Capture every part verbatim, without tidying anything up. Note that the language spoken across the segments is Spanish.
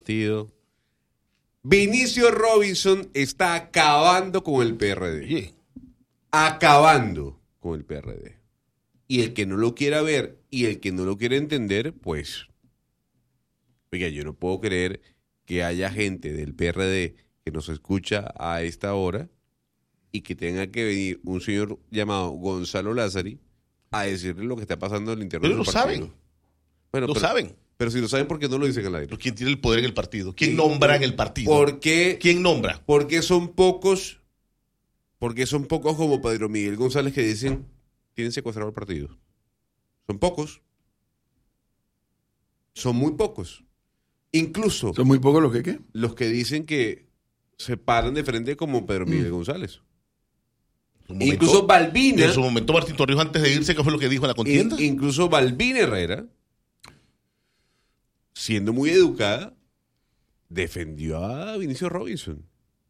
partido. Vinicio Robinson está acabando con el P R D. Oye. Acabando con el P R D. Y el que no lo quiera ver y el que no lo quiera entender, pues... Oiga, yo no puedo creer que haya gente del P R D que nos escucha a esta hora y que tenga que venir un señor llamado Gonzalo Lázari a decirle lo que está pasando en el interior Pero del lo partido. saben. Bueno, Lo pero, saben. Pero si lo saben, ¿por qué no lo dicen al aire? Pero ¿quién tiene el poder en el partido? ¿Quién nombra en el partido? ¿Por qué? ¿Quién nombra? Porque son pocos, porque son pocos como Pedro Miguel González que dicen, tienen secuestrado el partido. Son pocos. Son muy pocos. Incluso ¿Son muy pocos los que qué? los que dicen que se paran de frente como Pedro Miguel Mm. González. En su momento- Incluso Balbina, En su momento Martín Torrijos, antes de irse, ¿qué fue lo que dijo en la contienda? in- incluso Balbina Herrera, siendo muy educada, defendió a Vinicio Robinson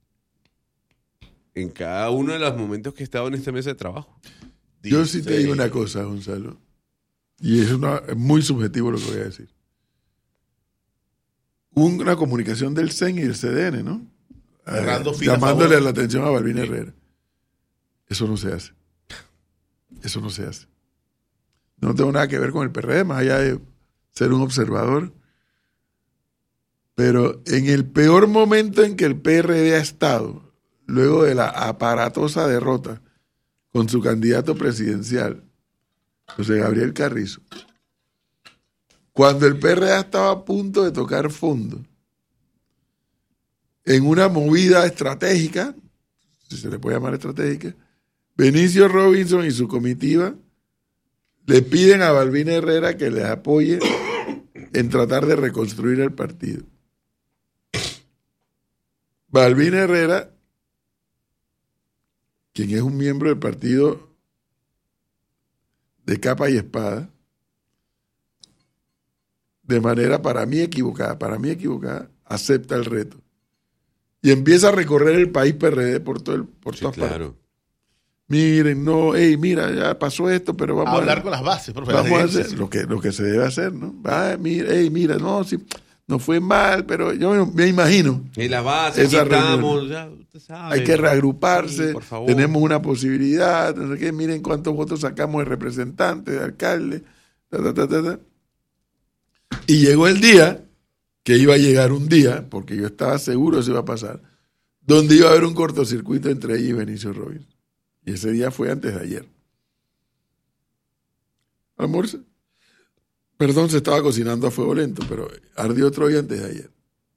en cada uno de los momentos que estaba en esta mesa de trabajo. Yo sí te digo una cosa, Gonzalo, y es, una, es muy subjetivo lo que voy a decir. Hubo una comunicación del C E N y del C D N, ¿no? Cerrando Eh, fila a llamándole favor. la atención a Balbina Sí. Herrera. Eso no se hace. Eso no se hace. No tengo nada que ver con el P R D, más allá de ser un observador. Pero en el peor momento en que el P R D ha estado, luego de la aparatosa derrota con su candidato presidencial, José Gabriel Carrizo, cuando el P R D estaba a punto de tocar fondo, en una movida estratégica, si se le puede llamar estratégica, Vinicio Robinson y su comitiva le piden a Balbina Herrera que les apoye en tratar de reconstruir el partido. Balbina Herrera, quien es un miembro del partido de capa y espada, de manera para mí equivocada, para mí equivocada, acepta el reto. Y empieza a recorrer el país P R D por, todo el, por Sí, todas partes. claro. Miren, no, hey, mira, ya pasó esto, pero vamos A a hablar con las bases, profe. las vamos a gerencias. hacer lo que, lo que se debe hacer, ¿no? Ah, mira, hey, mira, no, sí, no fue mal, pero yo me, me imagino. Y la base, Esa aquí estamos, ya, usted sabe. Hay que reagruparse, Sí, por favor. tenemos una posibilidad, no sé qué, miren cuántos votos sacamos de representantes, de alcalde, ta, ta, ta, ta, ta. Y llegó el día, que iba a llegar un día, porque yo estaba seguro que eso iba a pasar, donde iba a haber un cortocircuito entre ella y Vinicio Robinson. Y ese día fue antes de ayer. Almuerzo. Perdón, se estaba cocinando a fuego lento, pero ardió otro día antes de ayer.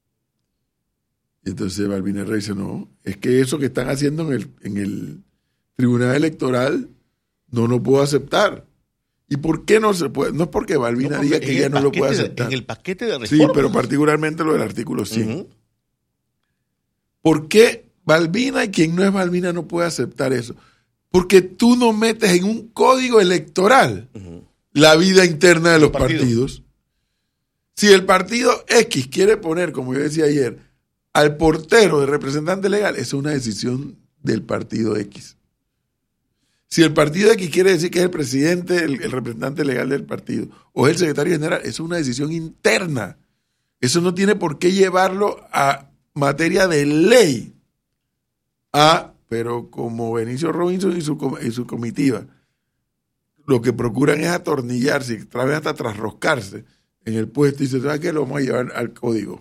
Y entonces Balbina Herrera dice, no, es que eso que están haciendo en el, en el Tribunal Electoral no lo puedo aceptar. ¿Y por qué no se puede? No es porque Balbina No, diga profe, que en ella el no lo paquete puede de- aceptar. En el paquete de Sí, reformas. pero particularmente lo del artículo cien. Ujú. ¿Por qué Balbina y quien no es Balbina no puede aceptar eso? Porque tú no metes en un código electoral Ujú. la vida interna de los Partido. partidos. Si el partido X quiere poner, como yo decía ayer, al portero de representante legal, eso es una decisión del partido X. Si el partido X quiere decir que es el presidente, el, el representante legal del partido, o es el secretario general, eso es una decisión interna. Eso no tiene por qué llevarlo a materia de ley. Ah, pero como Vinicio Robinson y su, com- y su comitiva lo que procuran es atornillarse, y otra vez hasta trasroscarse en el puesto y se trata que lo vamos a llevar al código.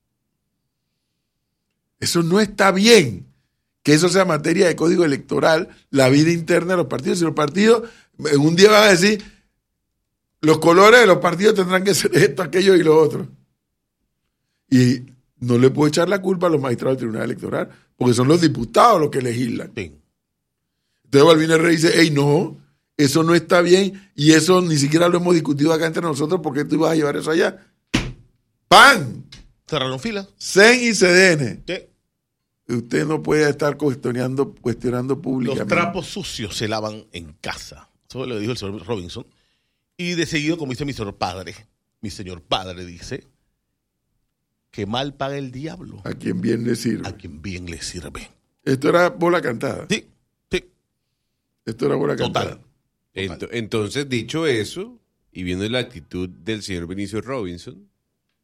Eso no está bien, que eso sea materia de código electoral, la vida interna de los partidos. Si los partidos en un día van a decir, los colores de los partidos tendrán que ser esto, aquello y lo otro. Y no le puedo echar la culpa a los magistrados del Tribunal Electoral, porque son los diputados los que legislan. Sí. Entonces Balbina Herrera dice, hey, no, eso no está bien y eso ni siquiera lo hemos discutido acá entre nosotros, ¿por qué tú ibas a llevar eso allá? ¡Pam! Cerraron fila. C E N y C D N. Sí. Usted no puede estar cuestionando, cuestionando Los públicamente. trapos sucios se lavan en casa. Eso lo dijo el señor Robinson. Y de seguido, como dice mi señor padre, mi señor padre dice que mal paga el diablo A quien bien le sirve. a quien bien le sirve. Esto era bola cantada. Sí, sí, Esto era bola total. cantada. Ento- Entonces, dicho eso, y viendo la actitud del señor Vinicio Robinson,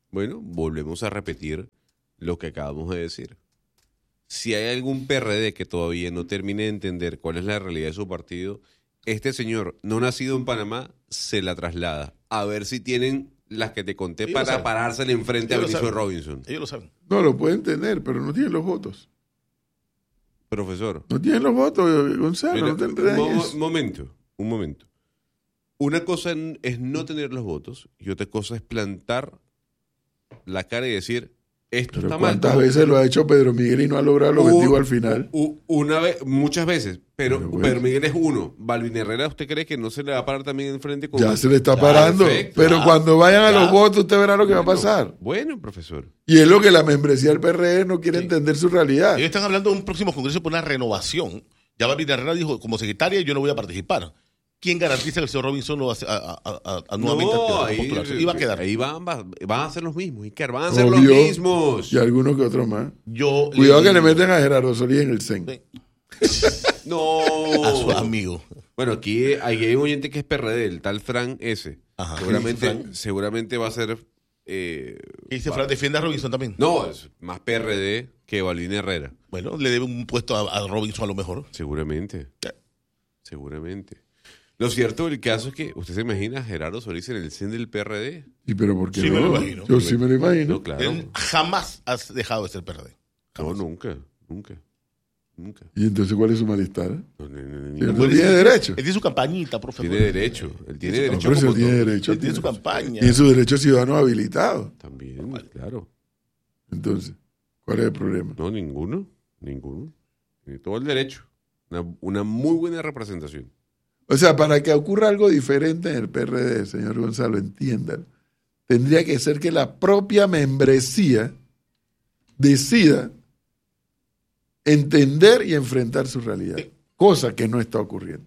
Bueno, volvemos a repetir lo que acabamos de decir. Si hay algún P R D que todavía no termine de entender cuál es la realidad de su partido, este señor, no nacido en Panamá, se la traslada. A ver si tienen las que te conté Ellos lo para saben. parársele enfrente Ellos a lo Benicio saben. Robinson. Ellos lo saben. No, lo pueden tener, pero no tienen los votos. Profesor, No tienen los votos, Gonzalo, mira, no te enredes en un mo- eso. momento, un momento. Una cosa en- es no tener los votos y otra cosa es plantar la cara y decir, esto Pero está mal. ¿cuántas veces lo ha hecho Pedro Miguel y no ha logrado el objetivo Un- al final? u- Una vez, muchas veces, pero Pero bueno. Pedro Miguel es uno. Balvin Herrera, ¿usted cree que no se le va a parar también enfrente con Ya se le está Ya, parando. perfecto. Pero Ya, cuando vayan a ya. los votos, usted verá lo que va a Bueno, pasar. Bueno, profesor. Y es lo que la membresía del P R D no quiere Sí. entender su realidad. Ellos están hablando de un próximo congreso por una renovación. Ya Balvin Herrera dijo, como secretaria yo no voy a participar. ¿Quién garantiza que el señor Robinson lo va a, a, a, a- a nuevamente No, a ahí, postularse? Y va a quedar. ahí van, va- van a ser los mismos. Iker, van a ser los Obvio. mismos. Y algunos que otros más. Yo Cuidado que le digo meten a Gerardo Solís en el C E N. No. a su amigo. Bueno, aquí hay, hay un oyente que es P R D, el tal Fran S. Ajá. Seguramente, Fran. seguramente va a ser... eh, ¿Qué dice va- Fran? Defiende a Robinson también. No, es más P R D que Balvin Herrera. Bueno, le debe un puesto a, a Robinson a lo mejor. Seguramente. Ya. Seguramente. Lo cierto del caso es que usted se imagina a Gerardo Solís en el C E N del P R D. ¿Y pero por qué Sí no? me lo imagino. Yo sí me lo imagino. No, claro. Él jamás has dejado de ser P R D. No, nunca, nunca, nunca. ¿Y entonces cuál es su malestar? No, no, no, no, Sí, no. él tiene derecho. Él tiene su campañita, profesor. Tiene derecho. Él tiene No, derecho. Pero si como él tiene todo. derecho. Él tiene su tiene- campaña. Tiene su derecho ciudadano habilitado. También, claro. Entonces, ¿cuál es el problema? No, ninguno. Ninguno. Tiene todo el derecho. Una, una muy buena representación. O sea, para que ocurra algo diferente en el P R D, señor Gonzalo, entiendan, tendría que ser que la propia membresía decida entender y enfrentar su realidad. Sí. Cosa que no está ocurriendo.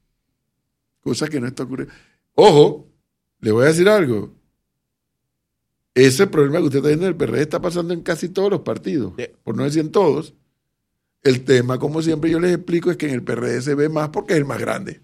Cosa que no está ocurriendo. Ojo, le voy a decir algo. Ese problema que usted está viendo en el P R D está pasando en casi todos los partidos, Sí. por no decir en todos. El tema, como siempre yo les explico, es que en el P R D se ve más porque es el más grande.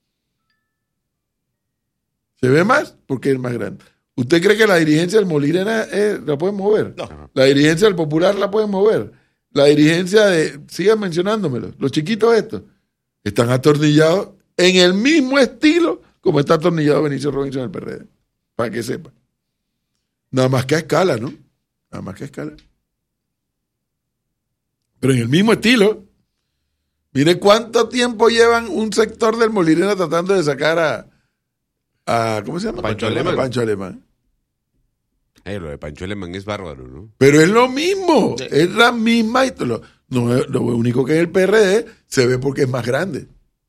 Se ve más porque es el más grande. ¿Usted cree que la dirigencia del Molirena eh, la pueden mover? No. La dirigencia del Popular la pueden mover. La dirigencia de, sigan mencionándomelo, los chiquitos estos, están atornillados en el mismo estilo como está atornillado Benicio Robinson en el P R D. Para que sepa. Nada más que a escala, ¿no? Nada más que a escala. Pero en el mismo estilo. Mire cuánto tiempo llevan un sector del Molirena tratando de sacar a, a ¿cómo se llama? Pancho A Alemán. Pancho Alemán. Eh, lo de Pancho Alemán es bárbaro, ¿no? Pero es lo mismo, Sí. es la misma. y Lo, no, es- lo único que en el P R D se ve porque es más grande.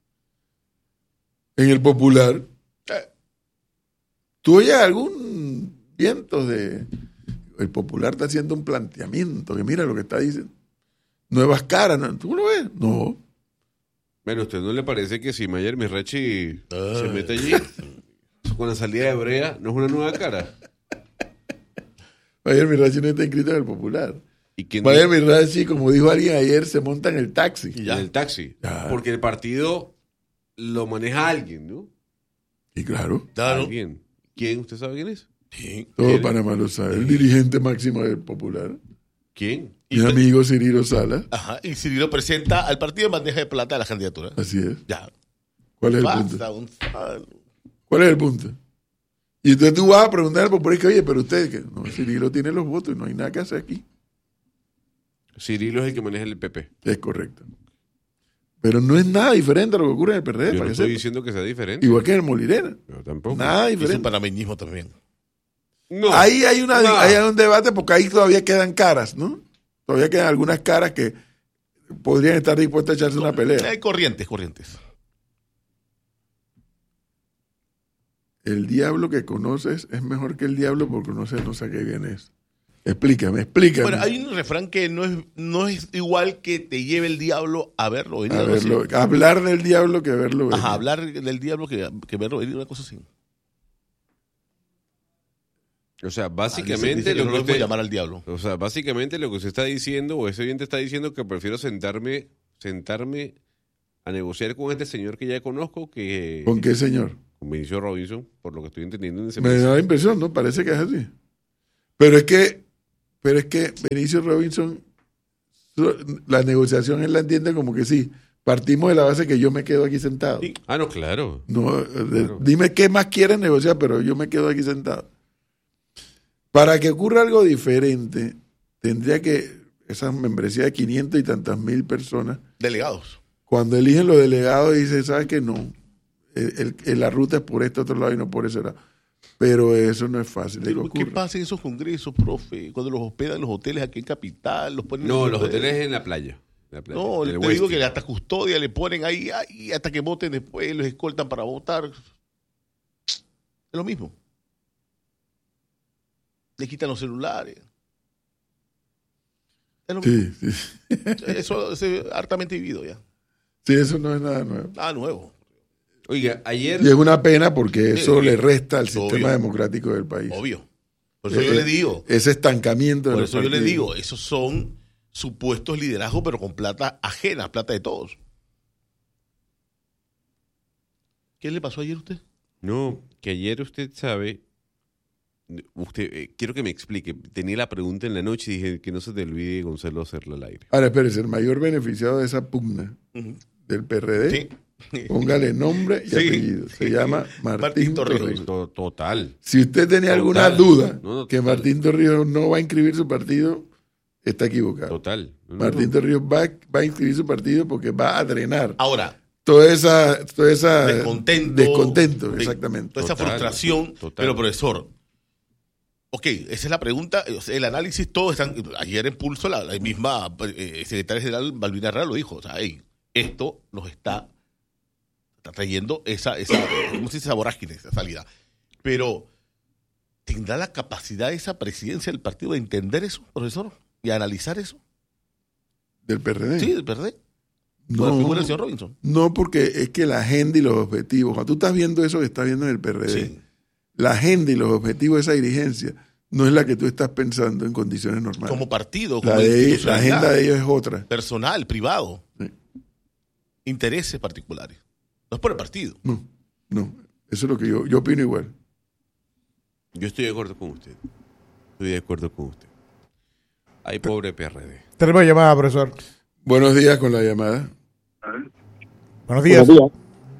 En el Popular, eh, tú oyes algún viento de... El Popular está haciendo un planteamiento, que mira lo que está diciendo. Nuevas caras, ¿no? ¿Tú lo ves? No. Bueno, ¿a usted no le parece que si Mayer Mirrechi Ay. se mete allí con la salida de Brea, no es una nueva cara? Mayer Mirachi no está inscrito en el Popular. ¿Y quién Mayer Mirachi, como dijo alguien ayer, se monta en el taxi. Y ya. en el taxi? Ya. Porque el partido lo maneja alguien, ¿no? Y claro, Claro. Alguien. ¿Quién? ¿Usted sabe quién es? Sí. todo ¿Quién? Panamá lo sabe. El dirigente máximo del Popular. ¿Quién? Mi amigo Cirilo Sala. Ajá. Y Cirilo presenta al partido en bandeja de plata a la candidatura. Así es. Ya. ¿Cuál es el punto? Basta, Gonzalo. ¿Cuál es el punto? Y entonces tú vas a preguntar al popular que, oye, pero usted, que no, Cirilo tiene los votos y no hay nada que hacer aquí. Cirilo es el que maneja el P P. Es correcto. Pero no es nada diferente a lo que ocurre en el P R D. Yo no para que estoy sepa. diciendo que sea diferente. Igual que en el Molirena. Yo tampoco. Nada Y su diferente. panameñismo también. No. Ahí hay, una, No. ahí hay un debate porque ahí todavía quedan caras, ¿no? Todavía quedan algunas caras que podrían estar dispuestas a echarse una pelea. Hay corrientes, corrientes. El diablo que conoces es mejor que el diablo porque no sé, no sé qué bien es. Explícame, explícame. Bueno, hay un refrán que no es, no es igual que te lleve el diablo a verlo venir. A algo así. verlo, hablar del diablo que verlo venir. Ajá, hablar del diablo que, que verlo venir, una cosa así. O sea, Ah, dice- básicamente dice que lo no que lo puede usted, llamar al diablo. o sea, básicamente lo que usted está diciendo, o ese oyente está diciendo que prefiero sentarme, sentarme a negociar con este señor que ya conozco, que ¿Con qué señor? con Benicio Robinson, por lo que estoy entendiendo en ese Me mes. da la impresión, ¿no? Parece que es así. Pero es que, pero es que Benicio Robinson, la negociación él la entiende como que sí, partimos de la base que yo me quedo aquí sentado. Sí. Ah, no, claro. No, Claro. dime qué más quieres negociar, pero yo me quedo aquí sentado. Para que ocurra algo diferente, tendría que esa membresía de quinientas y tantas mil personas, Delegados. cuando eligen los delegados, dicen, ¿sabes qué? No, el, el- la ruta es por este otro lado y no por ese lado. Pero eso no es fácil de que Pero, ¿qué ocurra. pasa en esos congresos, profe? Cuando los hospedan en los hoteles aquí en Capital, los ponen No, en los hoteles en la playa. En la playa, No, en te el digo Westin. que hasta custodia le ponen ahí, ahí hasta que voten después, los escoltan para votar. Es lo mismo. Le quitan los celulares. Es lo mismo. Sí, sí. Eso es hartamente vivido ya. Sí, eso no es nada nuevo. Nada nuevo. Oiga, ayer... Y es una pena porque eso Sí, le resta al obvio. sistema democrático del país. Obvio. Por eso Eh, yo le digo. Ese estancamiento de Por los eso yo le partidos. digo, esos son supuestos liderazgos, pero con plata ajena, plata de todos. ¿Qué le pasó ayer a usted? No, que ayer usted sabe... Usted, eh, quiero que me explique. Tenía la pregunta en la noche y dije que no se te olvide, Gonzalo, hacerla al aire. Ahora, espérese, el mayor beneficiado de esa pugna Ujú. del P R D, Sí. póngale nombre y Sí. apellido. Se llama Martín, Martín Torrijos. Torrijos. To- Total. Si usted tenía Total. alguna duda No, no, que total. Martín Torrijos no va a inscribir su partido, está equivocado. Total. No, no, Martín no. Torrijos va, va a inscribir su partido porque va a drenar Ahora, toda esa, toda esa descontento. descontento, Sí, exactamente. Toda esa Total, frustración. total. Pero, profesor, ok, esa es la pregunta. o sea, el análisis, todo están. Ayer en Pulso, la, la misma eh, secretaria general Balbina Herrera lo dijo. O sea, hey, esto nos está, está trayendo esa, esa, ¿cómo se dice? Esa vorágine, esa salida. Pero, ¿tendrá la capacidad esa presidencia del partido de entender eso, profesor? Y analizar eso. Del P R D. Sí, del P R D. Con la No, figura del señor Robinson. no, porque es que la agenda y los objetivos, cuando tú estás viendo eso que estás viendo en el P R D, Sí. la agenda y los objetivos de esa dirigencia no es la que tú estás pensando en condiciones normales. Como partido, la, como de- la institucionalidad. agenda de ellos es otra. Personal, privado. Sí. Intereses particulares. No es por el partido. No, no. Eso es lo que yo, yo opino igual. Yo estoy de acuerdo con usted. Estoy de acuerdo con usted. Ay, pobre P R D. Tenemos llamada, profesor. Buenos días con la llamada. Buenos días. Buenos días.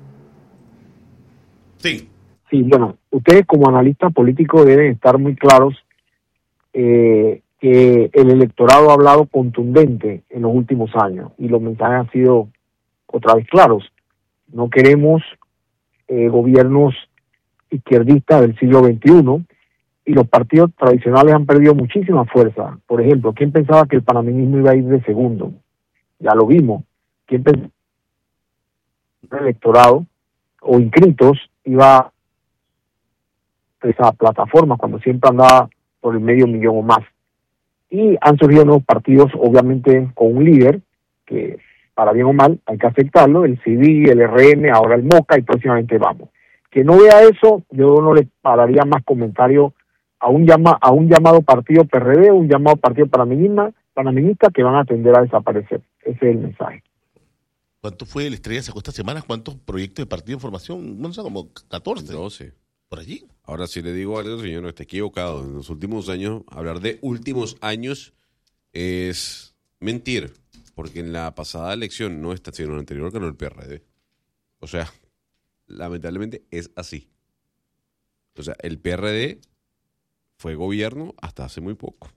Sí. Sí, bueno, ustedes como analistas políticos deben estar muy claros eh, que el electorado ha hablado contundente en los últimos años y los mensajes han sido otra vez claros. No queremos eh, gobiernos izquierdistas del siglo veintiuno y los partidos tradicionales han perdido muchísima fuerza. Por ejemplo, ¿quién pensaba que el panameñismo iba a ir de segundo? Ya lo vimos. ¿Quién pensaba que el electorado o inscritos iba a esa plataforma cuando siempre andaba por el medio millón o más? Y han surgido nuevos partidos, obviamente con un líder que, para bien o mal, hay que aceptarlo, el C I D, el R M, ahora el MOCA y próximamente Vamos. Que no vea eso, yo no le pararía más comentario a un llama a un llamado partido P R D, un llamado partido panameñista, panameñista que van a tender a desaparecer. Ese es el mensaje. ¿Cuánto fue el Estrella sacó estas semanas? ¿Cuántos proyectos de partido de formación? No sé, como catorce. doce. Por allí. Ahora sí le digo algo, señor, no está equivocado. En los últimos años, hablar de últimos años es mentir. Porque en la pasada elección no está sino la anterior ganó el P R D. O sea, lamentablemente es así. O sea, el P R D fue gobierno hasta hace muy poco.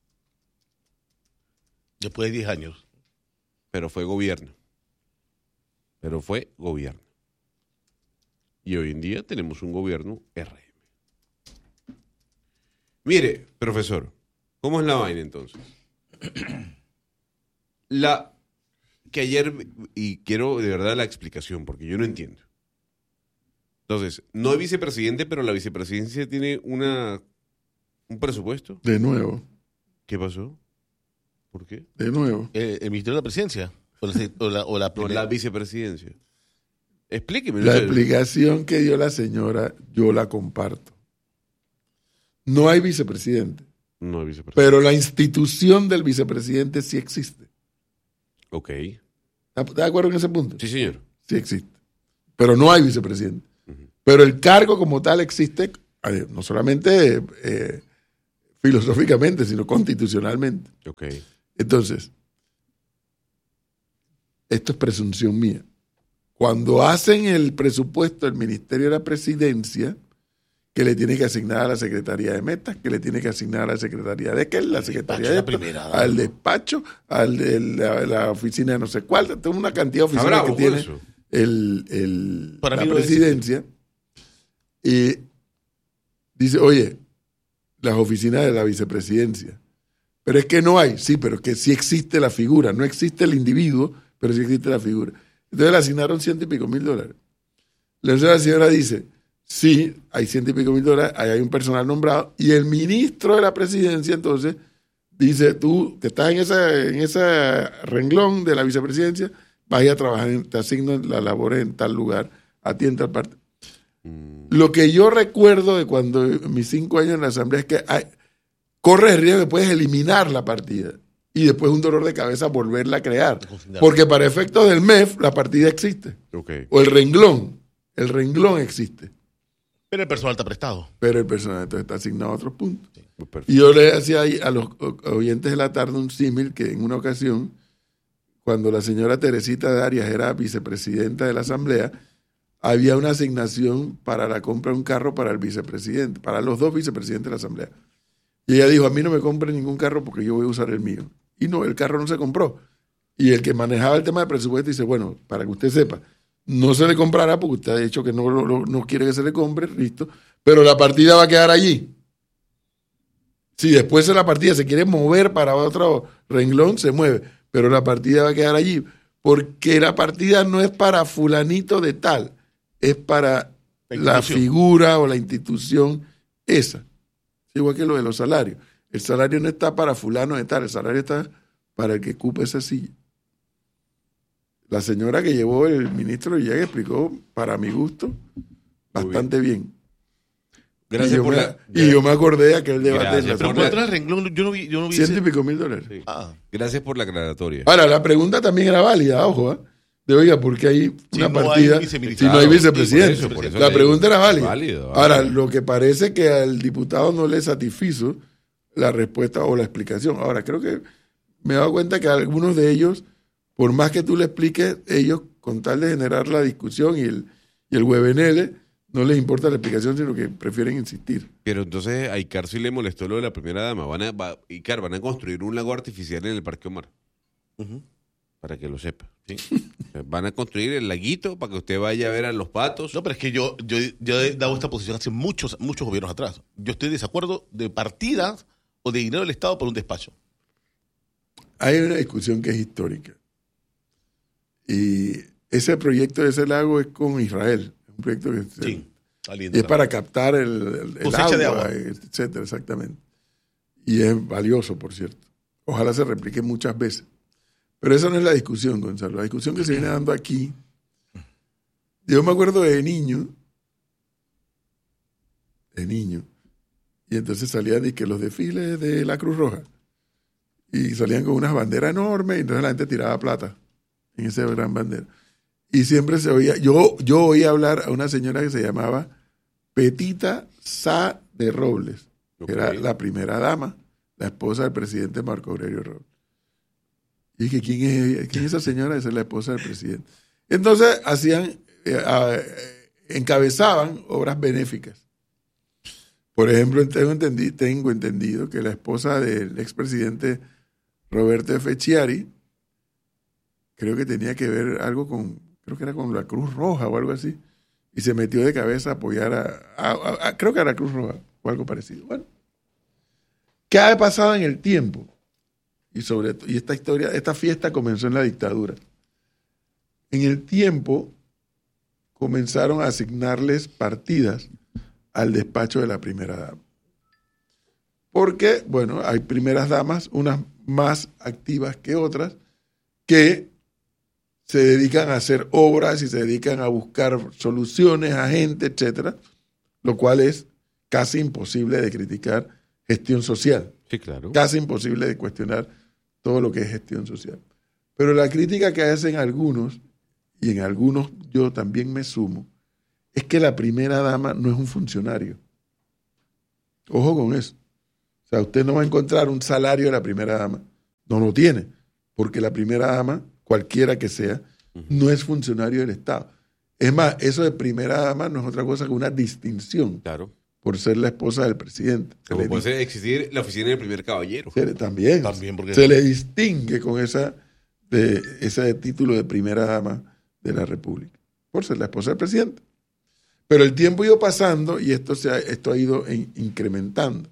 Después de diez años. Pero fue gobierno. Pero fue gobierno. Y hoy en día tenemos un gobierno R M. Mire, profesor, ¿cómo es la vaina entonces? La que ayer, y quiero de verdad la explicación, porque yo no entiendo. Entonces, no hay vicepresidente, pero la vicepresidencia tiene una un presupuesto. De nuevo, ¿Qué pasó? ¿Por qué? de nuevo. Eh, ¿El Ministerio de la Presidencia? ¿O la, o la, o la No, primera? la vicepresidencia. Explíqueme. La no sé. explicación que dio la señora, yo la comparto. No hay vicepresidente, No hay vicepresidente. pero la institución del vicepresidente sí existe. Ok. ¿Está está de acuerdo en ese punto? Sí, señor. Sí existe. Pero no hay vicepresidente. Ujú. Pero el cargo como tal existe, eh, no solamente eh, filosóficamente, sino constitucionalmente. Ok. Entonces, esto es presunción mía. Cuando hacen el presupuesto del Ministerio de la Presidencia, que le tiene que asignar a la Secretaría de Metas, que le tiene que asignar a la Secretaría de Kel, la Secretaría de esto, al despacho, al de la, la oficina de no sé cuál, tengo una cantidad de oficinas que tiene eso. el, el, Para la mí no presidencia. Y dice, oye, las oficinas de la vicepresidencia. Pero es que no hay, sí, pero es que sí existe la figura, no existe el individuo, pero sí existe la figura. Entonces le asignaron ciento y pico mil dólares. Entonces la señora dice, sí, hay ciento y pico mil dólares, ahí hay un personal nombrado, y el ministro de la presidencia entonces dice, tú que estás en ese, en ese renglón de la vicepresidencia, vas a trabajar, en, te asigno la labores en tal lugar, a ti en tal parte. Mm. Lo que yo recuerdo de cuando mis cinco años en la asamblea es que hay, corres el riesgo que puedes eliminar la partida y después un dolor de cabeza volverla a crear. Porque para efectos del M E F la partida existe. Okay. O el renglón. El renglón existe. Pero el personal está prestado. Pero el personal entonces está asignado a otros puntos. Sí, pues y yo le hacía ahí a los oyentes de la tarde un símil que en una ocasión, cuando la señora Teresita de Arias era vicepresidenta de la Asamblea, había una asignación para la compra de un carro para el vicepresidente, para los dos vicepresidentes de la Asamblea. Y ella dijo, a mí no me compre ningún carro porque yo voy a usar el mío. Y no, el carro no se compró. Y el que manejaba el tema de presupuesto dice, bueno, para que usted sepa, no se le comprará porque usted ha dicho que no, no, no quiere que se le compre, listo, pero la partida va a quedar allí. Si después de la partida se quiere mover para otro renglón, se mueve, pero la partida va a quedar allí, porque la partida no es para fulanito de tal, es para la, la figura o la institución esa. Igual que lo de los salarios. El salario no está para fulano de tal, el salario está para el que ocupe esa silla. La señora que llevó el ministro Villegas explicó, para mi gusto, bastante bien. bien. Gracias y yo por me, la... Y yo me acordé de aquel debate. En la pero ¿cuánto era el renglón? Yo no vi, yo no vi Ciento ese... y pico mil dólares. Sí. Ah. Gracias por la aclaratoria. Ahora, la pregunta también era válida, ojo, ¿eh? De oiga, ¿por qué hay una no partida hay si no hay vicepresidente? Sí, por eso, por eso la pregunta digo, era válida. Válido, válido. Ahora, lo que parece que al diputado no le satisfizo la respuesta o la explicación. Ahora, creo que me he dado cuenta que algunos de ellos, por más que tú le expliques, ellos, con tal de generar la discusión y el, y el huevenele, no les importa la explicación, sino que prefieren insistir. Pero entonces a Icar sí le molestó lo de la primera dama. Van a, va, Icar, van a construir un lago artificial en el Parque Omar. Uh-huh. Para que lo sepa. ¿Sí? Van a construir el laguito para que usted vaya a ver a los patos. No, pero es que yo, yo, yo he dado esta posición hace muchos, muchos gobiernos atrás. Yo estoy de desacuerdo de partidas o de dinero del Estado por un despacho. Hay una discusión que es histórica. Y ese proyecto de ese lago es con Israel. Es un proyecto que sí, se, y es para captar el, el, el agua, de agua, etcétera, exactamente. Y es valioso, por cierto. Ojalá se replique muchas veces. Pero esa no es la discusión, Gonzalo. La discusión que se viene dando aquí. Yo me acuerdo de niño, de niño, y entonces salían y que los desfiles de la Cruz Roja. Y salían con unas banderas enormes, y entonces la gente tiraba plata en esa gran bandera. Y siempre se oía, yo, yo oía hablar a una señora que se llamaba Petita Sá de Robles, que okay. era la primera dama, la esposa del presidente Marco Aurelio Robles. Y dije, ¿quién es ella? ¿Quién es esa señora? Esa es la esposa del presidente. Entonces hacían, eh, eh, encabezaban obras benéficas. Por ejemplo, tengo, entendi, tengo entendido que la esposa del expresidente Roberto F. Chiari, creo que tenía que ver algo con, creo que era con la Cruz Roja o algo así, y se metió de cabeza a apoyar a, a, a, a creo que era la Cruz Roja o algo parecido. Bueno, ¿qué ha pasado en el tiempo? Y sobre y esta historia, esta fiesta comenzó en la dictadura. En el tiempo comenzaron a asignarles partidas al despacho de la primera dama. Porque, bueno, hay primeras damas, unas más activas que otras, que se dedican a hacer obras y se dedican a buscar soluciones a gente, etcétera, lo cual es casi imposible de criticar gestión social. Sí, claro. Casi imposible de cuestionar todo lo que es gestión social. Pero la crítica que hacen algunos, y en algunos yo también me sumo, es que la primera dama no es un funcionario. Ojo con eso. O sea, usted no va a encontrar un salario de la primera dama. No lo tiene, porque la primera dama, cualquiera que sea, no es funcionario del Estado. Es más, eso de primera dama no es otra cosa que una distinción. Claro. Por ser la esposa del presidente. Se Como le puede existir la oficina del primer caballero. Se le, también. También porque se le distingue con esa de, ese título de primera dama de la República, por ser la esposa del presidente. Pero el tiempo ha ido pasando y esto, se ha, esto ha ido en, incrementando.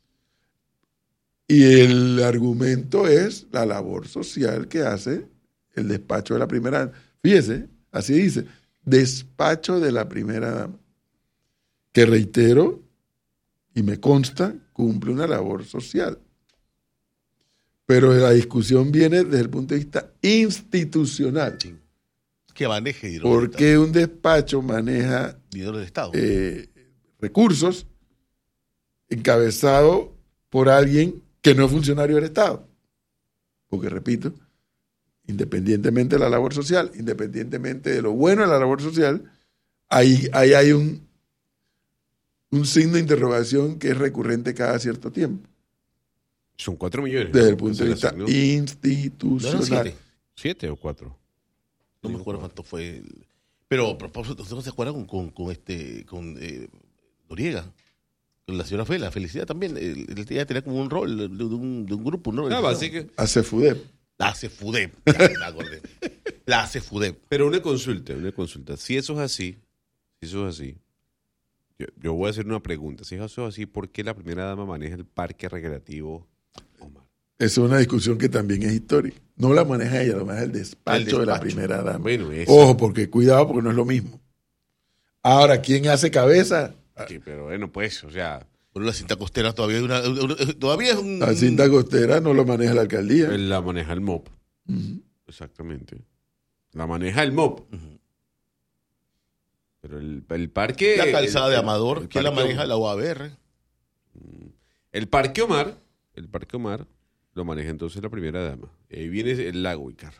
Y el argumento es la labor social que hace el despacho de la primera dama. Fíjese, así dice, despacho de la primera dama. Que reitero, y me consta, cumple una labor social. Pero la discusión viene desde el punto de vista institucional. Sí. Que maneje dinero. ¿Por qué un despacho maneja dinero del Estado? Eh, recursos encabezado por alguien que no es funcionario del Estado? Porque, repito, independientemente de la labor social, independientemente de lo bueno de la labor social, ahí, ahí hay un, un signo de interrogación que es recurrente cada cierto tiempo. Son cuatro millones. Desde ¿no? el punto de vista ¿no? institucional. ¿No eran siete? ¿Siete o cuatro? No me acuerdo cuánto fue. El... Pero, a propósito, ¿usted no se acuerda con, con, con este, con eh, Noriega? Con la señora Fela, Felicidad también. Él, él tenía como un rol de, de, un, de un grupo, ¿no? Ah, así que... A CEFUDEP. La CEFUDEP. Ya me acordé. La CEFUDEP. Pero una consulta, una consulta. Si eso es así, si eso es así, yo, yo voy a hacer una pregunta. Si eso es así, ¿por qué la primera dama maneja el parque recreativo Omar? Esa es una discusión que también es histórica. No la maneja ella, la maneja el despacho, El despacho. de la primera dama. Bueno, eso. Ojo, porque cuidado, porque no es lo mismo. Ahora, ¿quién hace cabeza? Sí, pero bueno, pues, o sea... Bueno, la cinta costera todavía es una, una- todavía es un... La cinta costera no lo maneja la alcaldía. él la maneja el M O P. Ujú. Exactamente. La maneja el M O P. Ujú. Pero el, el parque... La calzada el- de el- Amador, el ¿quién la parque- maneja? La U A B R. El Parque Omar, el Parque Omar lo maneja entonces la primera dama. Ahí viene el lago Icar.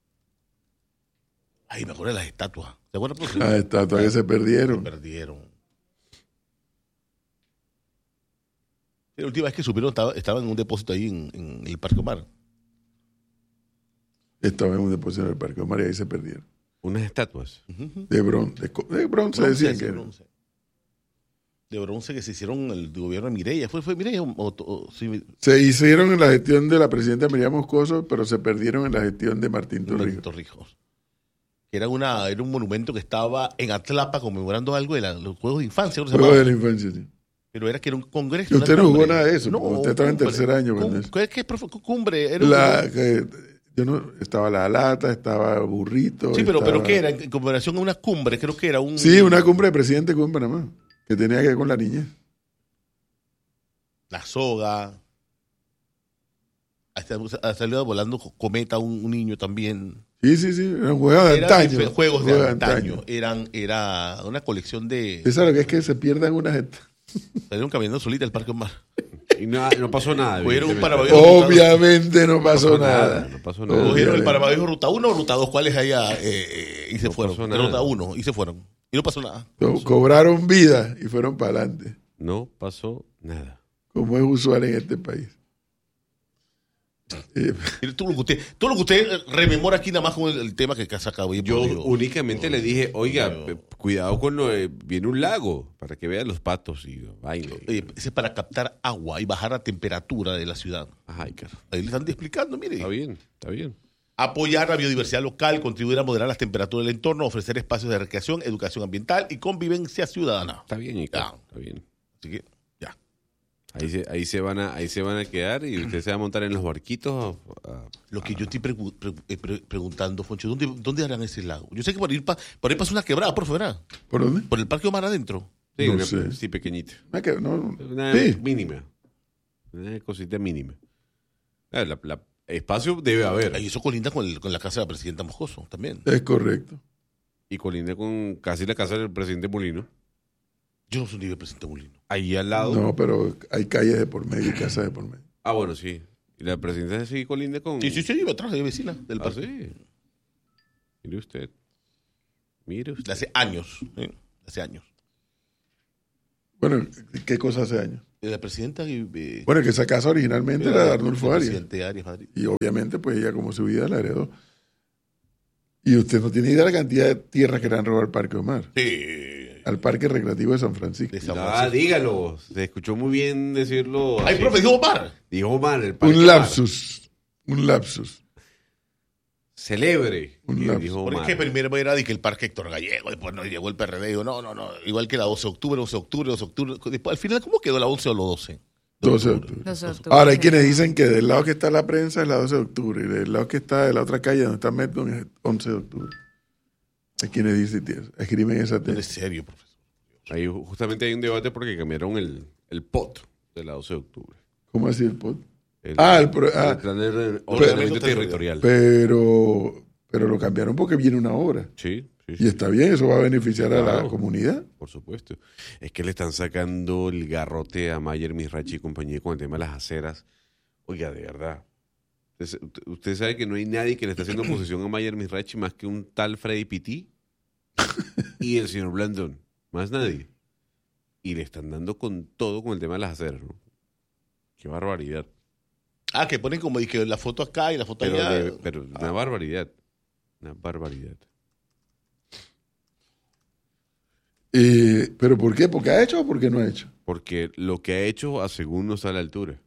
Ay, me acuerdo de las estatuas. ¿Se acuerdan? Pues, Las estatuas que se se perdieron. perdieron. La última vez que supieron estaba, estaba en un depósito ahí en, en el Parque Omar. Estaba en un depósito del Parque Omar y ahí se perdieron. Unas estatuas. Ujú. De bronce. De, co- de bronce, Bronce, decían sí, que era. bronce. De bronce que se hicieron el gobierno de Mireya. ¿Fue, fue Mireya o, o- o- sí, Se hicieron en la gestión de la presidenta María Moscoso, pero se perdieron en la gestión de Martín Torrijos. Torrijos? Era, una, era un monumento que estaba en Atlapa conmemorando algo de la- los Juegos de Infancia. ¿no se Juegos llamaba? de la infancia, sí. Pero era que era un congreso. Y usted una no jugó cumbre. nada de eso, porque usted estaba en cumbre. tercer año cuando Cum- eso. ¿Qué, qué profe- cumbre? Era un- La, que, yo no, estaba la lata, estaba burrito. sí, pero, estaba- pero ¿qué era? En conmemoración a una cumbre, creo que era un... Sí, una cumbre de presidente con Panamá, que tenía que ver con la niñez. La soga. Hasta, ha salido volando cometa un, un niño también. Sí, sí, sí, eran juegos de Eran antaño. dife- juegos de juegos antaño. Eran, era una colección de... Eso es lo que es que se pierdan unas... et- Salieron caminando solita el Parque Omar. Y no, no pasó nada. Cogieron un evidentemente. parabrisas. Obviamente no pasó pasó nada. nada, no pasó nada. Obviamente. Cogieron el parabrisas ruta uno o ruta dos, ¿cuáles allá? Eh, eh, y se No fueron. pasó nada. Ruta uno, y se fueron. Y no pasó nada. Co- Cobraron vida y fueron para adelante, No pasó nada. como es usual en este país. Eh, Mire, Todo lo que usted, todo lo que usted rememora aquí nada más con el, el tema que ha sacado. Oye, Yo por Dios. únicamente le dije, oiga, Dios. pe- cuidado con lo de, viene un lago, para que vean los patos y vaina. Oye, ese es para captar agua y bajar la temperatura de la ciudad. Ajá, Icar. Ahí le están explicando, mire. Está bien, está bien. Apoyar la biodiversidad local, contribuir a moderar las temperaturas del entorno, ofrecer espacios de recreación, educación ambiental y convivencia ciudadana. Está bien, Icar. Ya. Está bien. Así que, ya. Ahí se, ahí se van a, ahí se van a quedar y usted se va a montar en los barquitos. a- a- Lo que yo estoy pregu- pre- eh, pre- preguntando, Foncho, ¿dónde, ¿dónde harán ese lago? Yo sé que por ahí, pa- por ahí pasa una quebrada, por fuera. ¿Por dónde? Por el Parque Omar adentro. Sí, No una- sé. sí, pequeñita. Ah, que no, Una sí. mínima. Una cosita mínima. Ah, La, la- espacio debe haber. Y eso colinda con, el- con la casa de la presidenta Moscoso también. Es correcto. Y colinda con casi la casa del presidente Molino. Yo no soy ni de presidente Molino. Ahí al lado. No, pero hay calles de por medio y casas de por medio. Ah, bueno, sí. Y la presidenta sí colinda con. Sí, sí, sí, iba atrás de vecina del Ah, parque. sí. Mire usted. Mire usted. De hace años. ¿eh? Hace años. Bueno, ¿qué cosa hace años? La presidenta... Eh, Bueno, que esa casa originalmente era de Arnulfo Arias. Presidente Arias Madrid. Y obviamente, pues ella como su vida la heredó. Y usted no tiene idea de la cantidad de tierras que le han robado al Parque Omar. Sí. Al Parque Recreativo de San Francisco. De San Ah, Francisco. dígalo. Se escuchó muy bien decirlo. Ay, así. profe, dijo Omar. Dijo Omar, el Parque Un Omar. lapsus. Un lapsus. Celebre. Un Y lapsus. dijo Porque Omar. es que primero era de que el Parque Héctor Gallego, después no llegó el P R D. Digo, no, no, no. Igual que la doce de octubre, doce de octubre, doce de octubre. Después, al final, ¿cómo quedó la once o la doce? doce de octubre. doce de octubre. Ahora hay quienes dicen que del lado que está la prensa es la doce de octubre y del lado que está de la otra calle donde está Metton es once de octubre. Hay quienes dicen eso. Escriben esa No es tesis. serio, profesor. Ahí justamente hay un debate porque cambiaron el, el P O T de la doce de octubre. ¿Cómo así el pod? El, Ah, el pro- ah. el plan de Ordenamiento ordenamiento territorial. Pero, pero lo cambiaron porque viene una obra. Sí, sí, Y sí, está bien, eso va a beneficiar a la Claro. comunidad. por supuesto. Es que le están sacando el garrote a Mayer, Misrachi y compañía con el tema de las aceras. Oiga, de verdad. Usted, usted sabe que no hay nadie que le esté haciendo oposición a Mayer, Misrachi más que un tal Freddy Pitti y el señor Blandón. Más nadie. Y le están dando con todo con el tema de las aceras, ¿no? Qué barbaridad. Ah, que ponen como que la foto acá y la foto Pero, allá. de- pero una barbaridad. Una barbaridad. Eh, ¿Pero por qué? ¿Porque ha hecho o porque no ha hecho? Porque lo que ha hecho a según no está a la altura.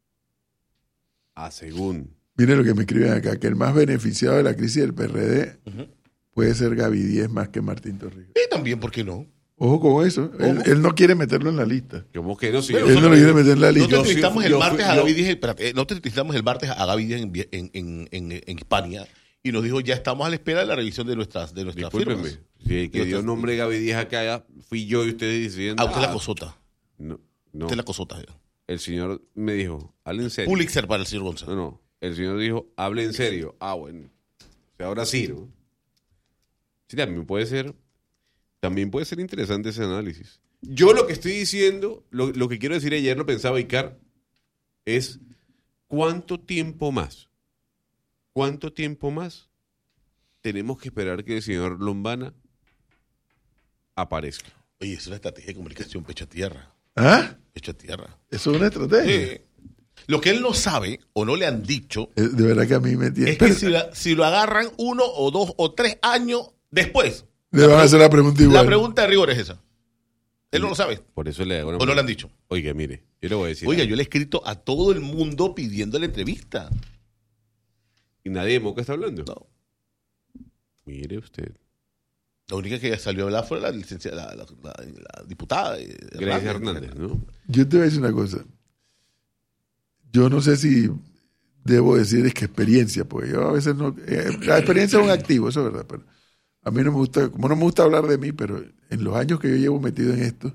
A según. Mire lo que me escriben acá, que el más beneficiado de la crisis del P R D Ujú. puede ser Gaby Díez más que Martín Torrijos. Y también, ¿por qué no? Ojo con eso. Él, Ojo. él no quiere meterlo en la lista. ¿Cómo que no? Si Pero yo- Él no lo quiere meter en la Nosotros lista. Yo sí- entrevistamos el yo martes fui- a yo- Gaby Díez, espérate, eh, nosotros entrevistamos el martes a Gaby Díez en, en, en, en, en España y nos dijo, ya estamos a la espera de la revisión de nuestras, de nuestras Discúlpeme. firmas. Si el que Yo dio te- nombre Gaby Díaz acá ya fui yo y ustedes diciendo. A usted la ah, cosota. No, no. Usted la cosota. El señor me dijo, hable en serio. Pulitzer para el señor No, González. no. El señor dijo, hable en serio. Ah, bueno. O sea, ahora sí, ¿no? Sí, también puede ser. También puede ser interesante ese análisis. Yo lo que estoy diciendo, lo, lo que quiero decir ayer, lo pensaba Icar, es ¿cuánto tiempo más? ¿Cuánto tiempo más tenemos que esperar que el señor Lombana aparezca? Oye, es una estrategia de comunicación pecho a tierra. ¿Ah? Pecho a tierra. Eso es una estrategia. Eh, lo que él no sabe o no le han dicho Eh, De verdad que a mí me tiene. es que si, la- si lo agarran uno o dos o tres años después, Le van a hacer la pregunta igual. la pregunta de rigor es esa. Él no lo sabe Por eso le hago una o no le han dicho. Oiga, mire, yo le voy a decir. Oiga, algo. yo le he escrito a todo el mundo pidiendo la entrevista. ¿Y nadie de Moca está hablando? No. Mire usted. La única que salió a hablar fue la licenciada, la, la- la- la diputada. eh, Grace Hernández, ¿no? Yo te voy a decir una cosa. Yo no sé si debo decir es que experiencia, porque yo a veces no. eh, la experiencia es un activo, eso es verdad. Pero a mí no me gusta, como no me gusta hablar de mí, pero en los años que yo llevo metido en esto,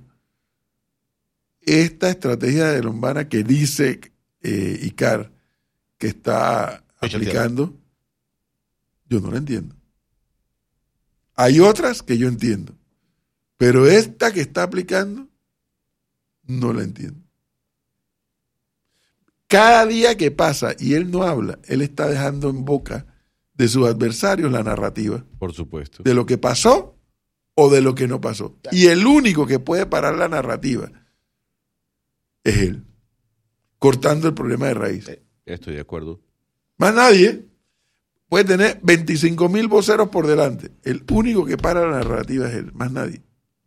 esta estrategia de Lombana que dice eh, Icar que está Pecho aplicando, yo no la entiendo. Hay otras que yo entiendo, pero esta que está aplicando, no la entiendo. Cada día que pasa y él no habla, él está dejando en boca de sus adversarios la narrativa Por supuesto. de lo que pasó o de lo que no pasó. Y el único que puede parar la narrativa es él, cortando el problema de raíz. Estoy de acuerdo. Más nadie puede tener veinticinco mil voceros por delante. El único que para la narrativa es él, más nadie.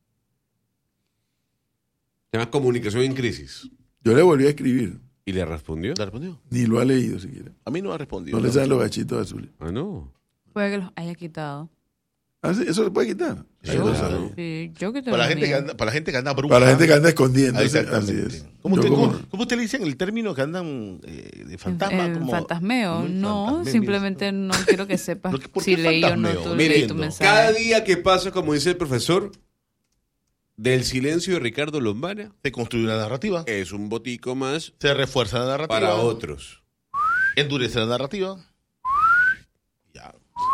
Se llama Comunicación en Crisis. Yo le volví a escribir, ¿Y le respondió? ¿Le respondió? ni lo ha leído siquiera. A mí no ha respondido. No le salen los gachitos azules. Ah, no. Puede que los haya quitado. Ah, sí, eso se puede quitar. Sí, Ahí yo lo lo sabe. sé. Sí, yo que te Para la, lo gente que digo. anda, para la gente que anda bruja. Para la gente que anda escondiendo. Ahí Así exactamente. es. ¿Cómo, Yo usted, como- cómo- cómo usted le dicen el término que andan eh, de fantasma? En- en como, fantasmeo, como un no, fantasmeo, simplemente no quiero que sepas ¿Pero qué- por si qué leí o no fantasmeo? tu, Mire, leí tu mensaje. Cada día que pasa, como dice el profesor, del silencio de Ricardo Lombana, Se construye una narrativa. es un botico más Se refuerza la narrativa. para otros. Endurece la narrativa. Ya.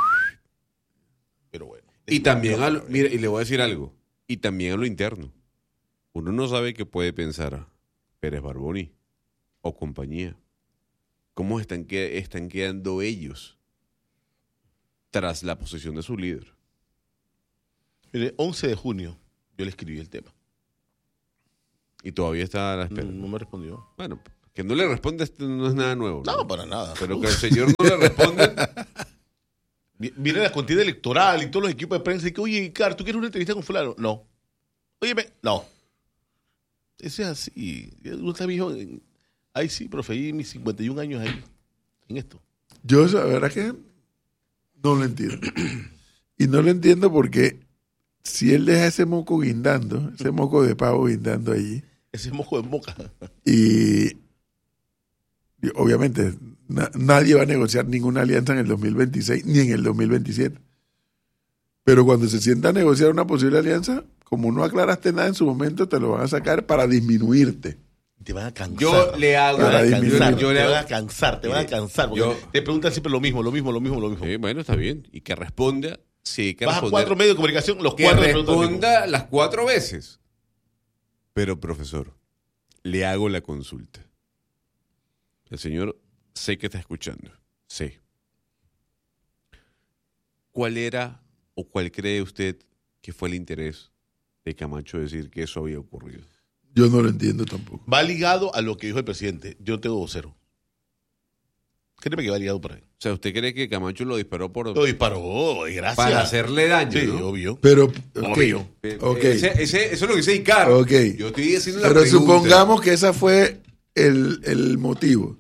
Pero bueno. Y también, a lo- mire, y le voy a decir algo, y también a lo interno. Uno no sabe qué puede pensar Pérez Barboni o compañía. ¿Cómo están, que, están quedando ellos tras la posesión de su líder? Mire, once de junio yo le escribí el tema. Y todavía está a la No, espera. no me respondió. Bueno, que no le responde esto no es nada nuevo. No, para nada. Pero que el señor no le responde. Vi- Viene la contienda electoral y todos los equipos de prensa y que, oye, Car, ¿tú quieres una entrevista con fulano? No. Óyeme, no. Eso es así. Uno está viejo. en- Ay, sí, profe, ahí mis cincuenta y un años ahí, en esto. Yo, la verdad que no lo entiendo. Y no lo entiendo porque si él deja ese moco guindando, ese moco de pavo guindando allí, Ese es mojo de moca. y, y obviamente na- nadie va a negociar ninguna alianza en el dos mil veintiséis ni en el dos mil veintisiete. Pero cuando se sienta a negociar una posible alianza, como no aclaraste nada en su momento, te lo van a sacar para disminuirte. Te van a cansar. Yo le hago. Te van a Para cansar, disminuir. yo le te van hago- a cansar, te van a Mire, cansar. Porque yo- te preguntan siempre lo mismo, lo mismo, lo mismo, lo mismo. Sí, bueno, está bien. Y que responda. Sí, hay que Vas a responder. cuatro medios de comunicación, los que cuatro te preguntan lo mismo. responda las cuatro veces. Pero, profesor, le hago la consulta. El señor sé que está escuchando. Sé. ¿Cuál era o cuál cree usted que fue el interés de Camacho decir que eso había ocurrido? Yo no lo entiendo tampoco. Va ligado a lo que dijo el presidente. Yo tengo vocero. Créeme que va ligado por ahí. O sea, ¿usted cree que Camacho lo disparó por Lo disparó, gracias. para hacerle daño? Sí, ¿no? obvio. Pero, ok, Obvio. Eh, ok. ese- ese- eso es lo que dice Icardo. Ok. Yo estoy diciendo la Pero pregunta. supongamos que ese fue el, el motivo.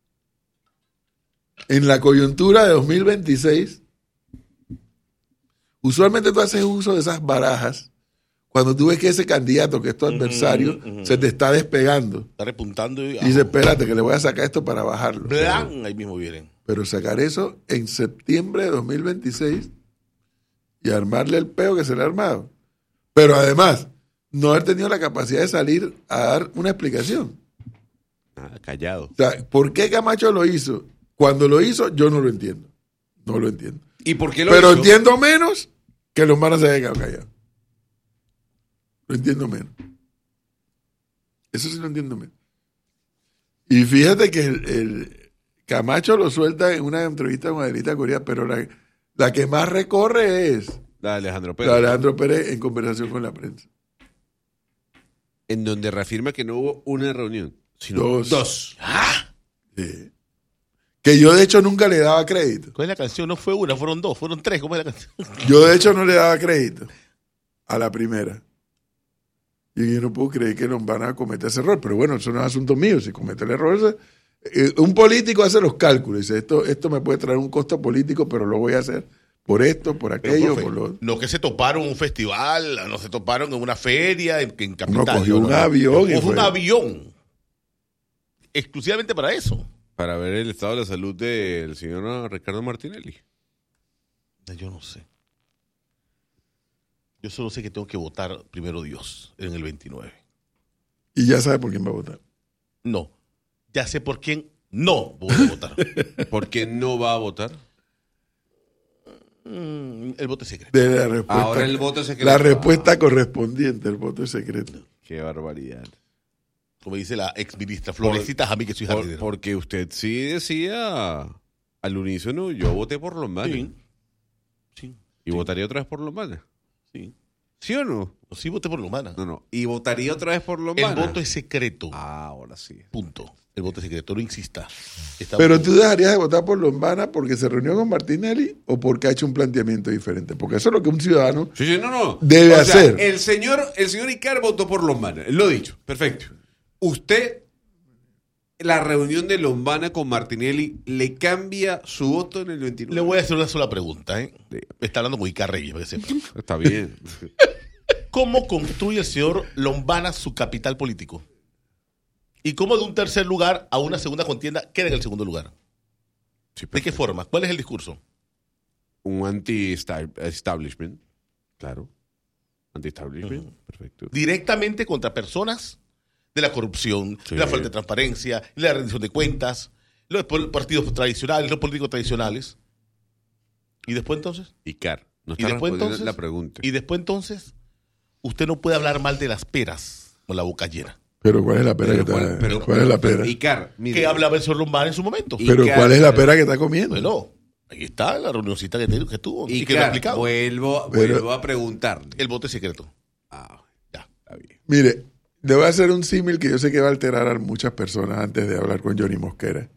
En la coyuntura de dos mil veintiséis, usualmente tú haces uso de esas barajas cuando tú ves que ese candidato, que es tu adversario, ujú. se te está despegando. Está repuntando y... Y dice, espérate, que le voy a sacar esto para bajarlo. Blan, ahí mismo vienen. Pero sacar eso en septiembre de dos mil veintiséis y armarle el peo que se le ha armado. Pero además, no haber tenido la capacidad de salir a dar una explicación. Nada, callado. O sea, ¿por qué Camacho lo hizo? Cuando lo hizo, yo no lo entiendo. No lo entiendo. ¿Y por qué lo Pero hizo? entiendo menos que los manos se hayan quedado callados. Lo entiendo menos. Eso sí lo entiendo menos. Y fíjate que el, el Camacho lo suelta en una entrevista con Adelita Correa, pero la, la que más recorre es La de Alejandro la Pérez. de Alejandro Pérez en conversación con la prensa. En donde reafirma que no hubo una reunión, sino Dos. dos. Sí. Que yo de hecho nunca le daba crédito. ¿Cuál es la canción? No fue una, fueron dos, fueron tres. ¿Cómo es la canción? Yo de hecho no le daba crédito a la primera. Y yo no puedo creer que nos van a cometer ese error. Pero bueno, eso no es asunto mío. Si comete el error, ese- eh, un político hace los cálculos. Dice, esto, esto me puede traer un costo político, pero lo voy a hacer por esto, por Pero, aquello, profe, por lo otro. no que se toparon en un festival, no se toparon en una feria, en, en capital. No, cogió un avión y Cogió un fue. avión. Exclusivamente para eso. Para ver el estado de la salud del señor Ricardo Martinelli. Yo no sé. Yo solo sé que tengo que votar primero Dios en el veintinueve. Y ya sabe por quién va a votar. No. Ya sé por quién no voy a votar. ¿Por qué no va a votar? Mm, el voto es secreto. De la respuesta, Ahora el voto es secreto. La respuesta correspondiente, el voto es secreto. Qué barbaridad. Como dice la ex ministra Florecita, a mí que soy Por- jardinero. porque usted sí decía al unísono, yo voté por Lombana. Sí. Sí. Y votaría otra vez por Lombana. Sí. ¿Sí o no? Sí voté por Lomana. No, no. Y votaría otra vez por El Lombana. voto es secreto. Ah, ahora sí. Punto. El voto es secreto, no insista. Está Pero muy- tú dejarías de votar por Lombana porque se reunió con Martinelli o porque ha hecho un planteamiento diferente. Porque eso es lo que un ciudadano Sí, sí, no, no. Debe O sea, hacer. el señor, el señor Icar votó por Lombana. Él lo ha dicho. Perfecto. Usted, la reunión de Lombana con Martinelli, ¿le cambia su voto en el veintinueve? Le voy a hacer una sola pregunta. ¿eh? Sí. Me está hablando con Icar Reyes, para que sepa. Está bien. ¿Cómo construye el señor Lombana su capital político? ¿Y cómo de un tercer lugar a una segunda contienda queda en el segundo lugar? Sí, ¿De qué forma? ¿Cuál es el discurso? Un anti-establishment. Claro. Anti-establishment. Perfecto. Directamente contra personas de la corrupción, Sí. de la falta de transparencia, de la rendición de cuentas, los pol- partidos tradicionales, los políticos tradicionales. ¿Y después entonces? Icar. No ¿Y está después respondiendo entonces? la pregunta. Y después entonces, usted no puede hablar mal de las peras con la boca llena. Pero ¿cuál es la pera Pero que cuál- está pero- ¿Cuál es la pero, pera? Icar, mire. ¿Qué hablaba el señor Lombana en su momento? Y- Pero Icar, ¿cuál es la pero- pera que está comiendo? Bueno, ahí está la reunioncita que, te- que tuvo y que lo ha Icar, explicado. vuelvo, Pero- vuelvo a preguntarle. El voto es secreto. Ah, Ya. está bien. Mire, Le voy a hacer un símil que yo sé que va a alterar a muchas personas antes de hablar con Johnny Mosquera.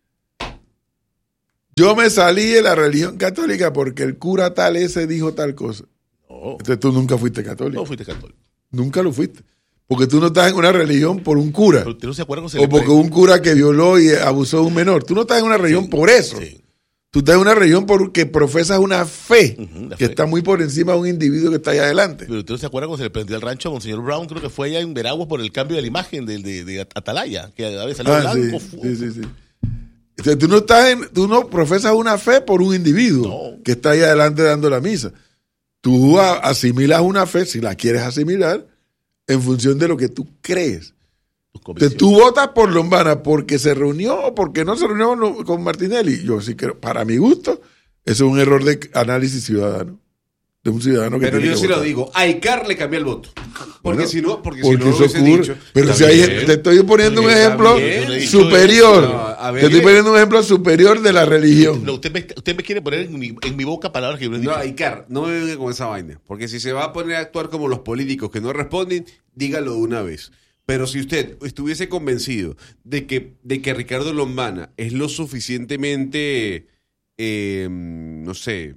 Yo me salí de la religión católica porque el cura tal ese dijo tal cosa. No, Entonces tú nunca fuiste católico. no fuiste católico. Nunca lo fuiste. Porque tú no estás en una religión por un cura. Pero usted no se acuerda con O porque un cura que violó y abusó de un menor. Tú no estás en una religión Sí, por eso. sí. Tú estás en una religión porque profesas una fe Ujú, la que fe. está muy por encima de un individuo que está allá adelante. Pero usted no se acuerda cuando se le prendió el rancho a Monseñor Brown, creo que fue allá en Veraguas por el cambio de la imagen de, de, de Atalaya, que a veces salió Ah, sí, blanco. fu- sí, sí, sí. Entonces, tú no estás en, tú no profesas una fe por un individuo No. que está ahí adelante dando la misa. Tú a- asimilas una fe, si la quieres asimilar, en función de lo que tú crees. tus Entonces, convicciones. tú votas por Lombana porque se reunió o porque no se reunió con- con Martinelli. Yo sí creo, para mi gusto, eso es un error de análisis ciudadano. De un ciudadano que Pero tiene yo que sí lo votar. digo, a Icar le cambié el voto. Porque Bueno, si no, porque, Porque si no lo eso hubiese ocurre. dicho. Pero Está si hay, bien. te estoy poniendo un Está ejemplo bien. Yo le he dicho superior. eso. No, a ver, te estoy le- poniendo un ejemplo superior de la religión. No, usted, me, usted me quiere poner en mi, en mi boca palabras que yo no he dicho. No, Icar, no me venga con esa vaina. Porque si se va a poner a actuar como los políticos que no responden, dígalo de una vez. Pero si usted estuviese convencido de que, de que Ricardo Lombana es lo suficientemente, eh, no sé,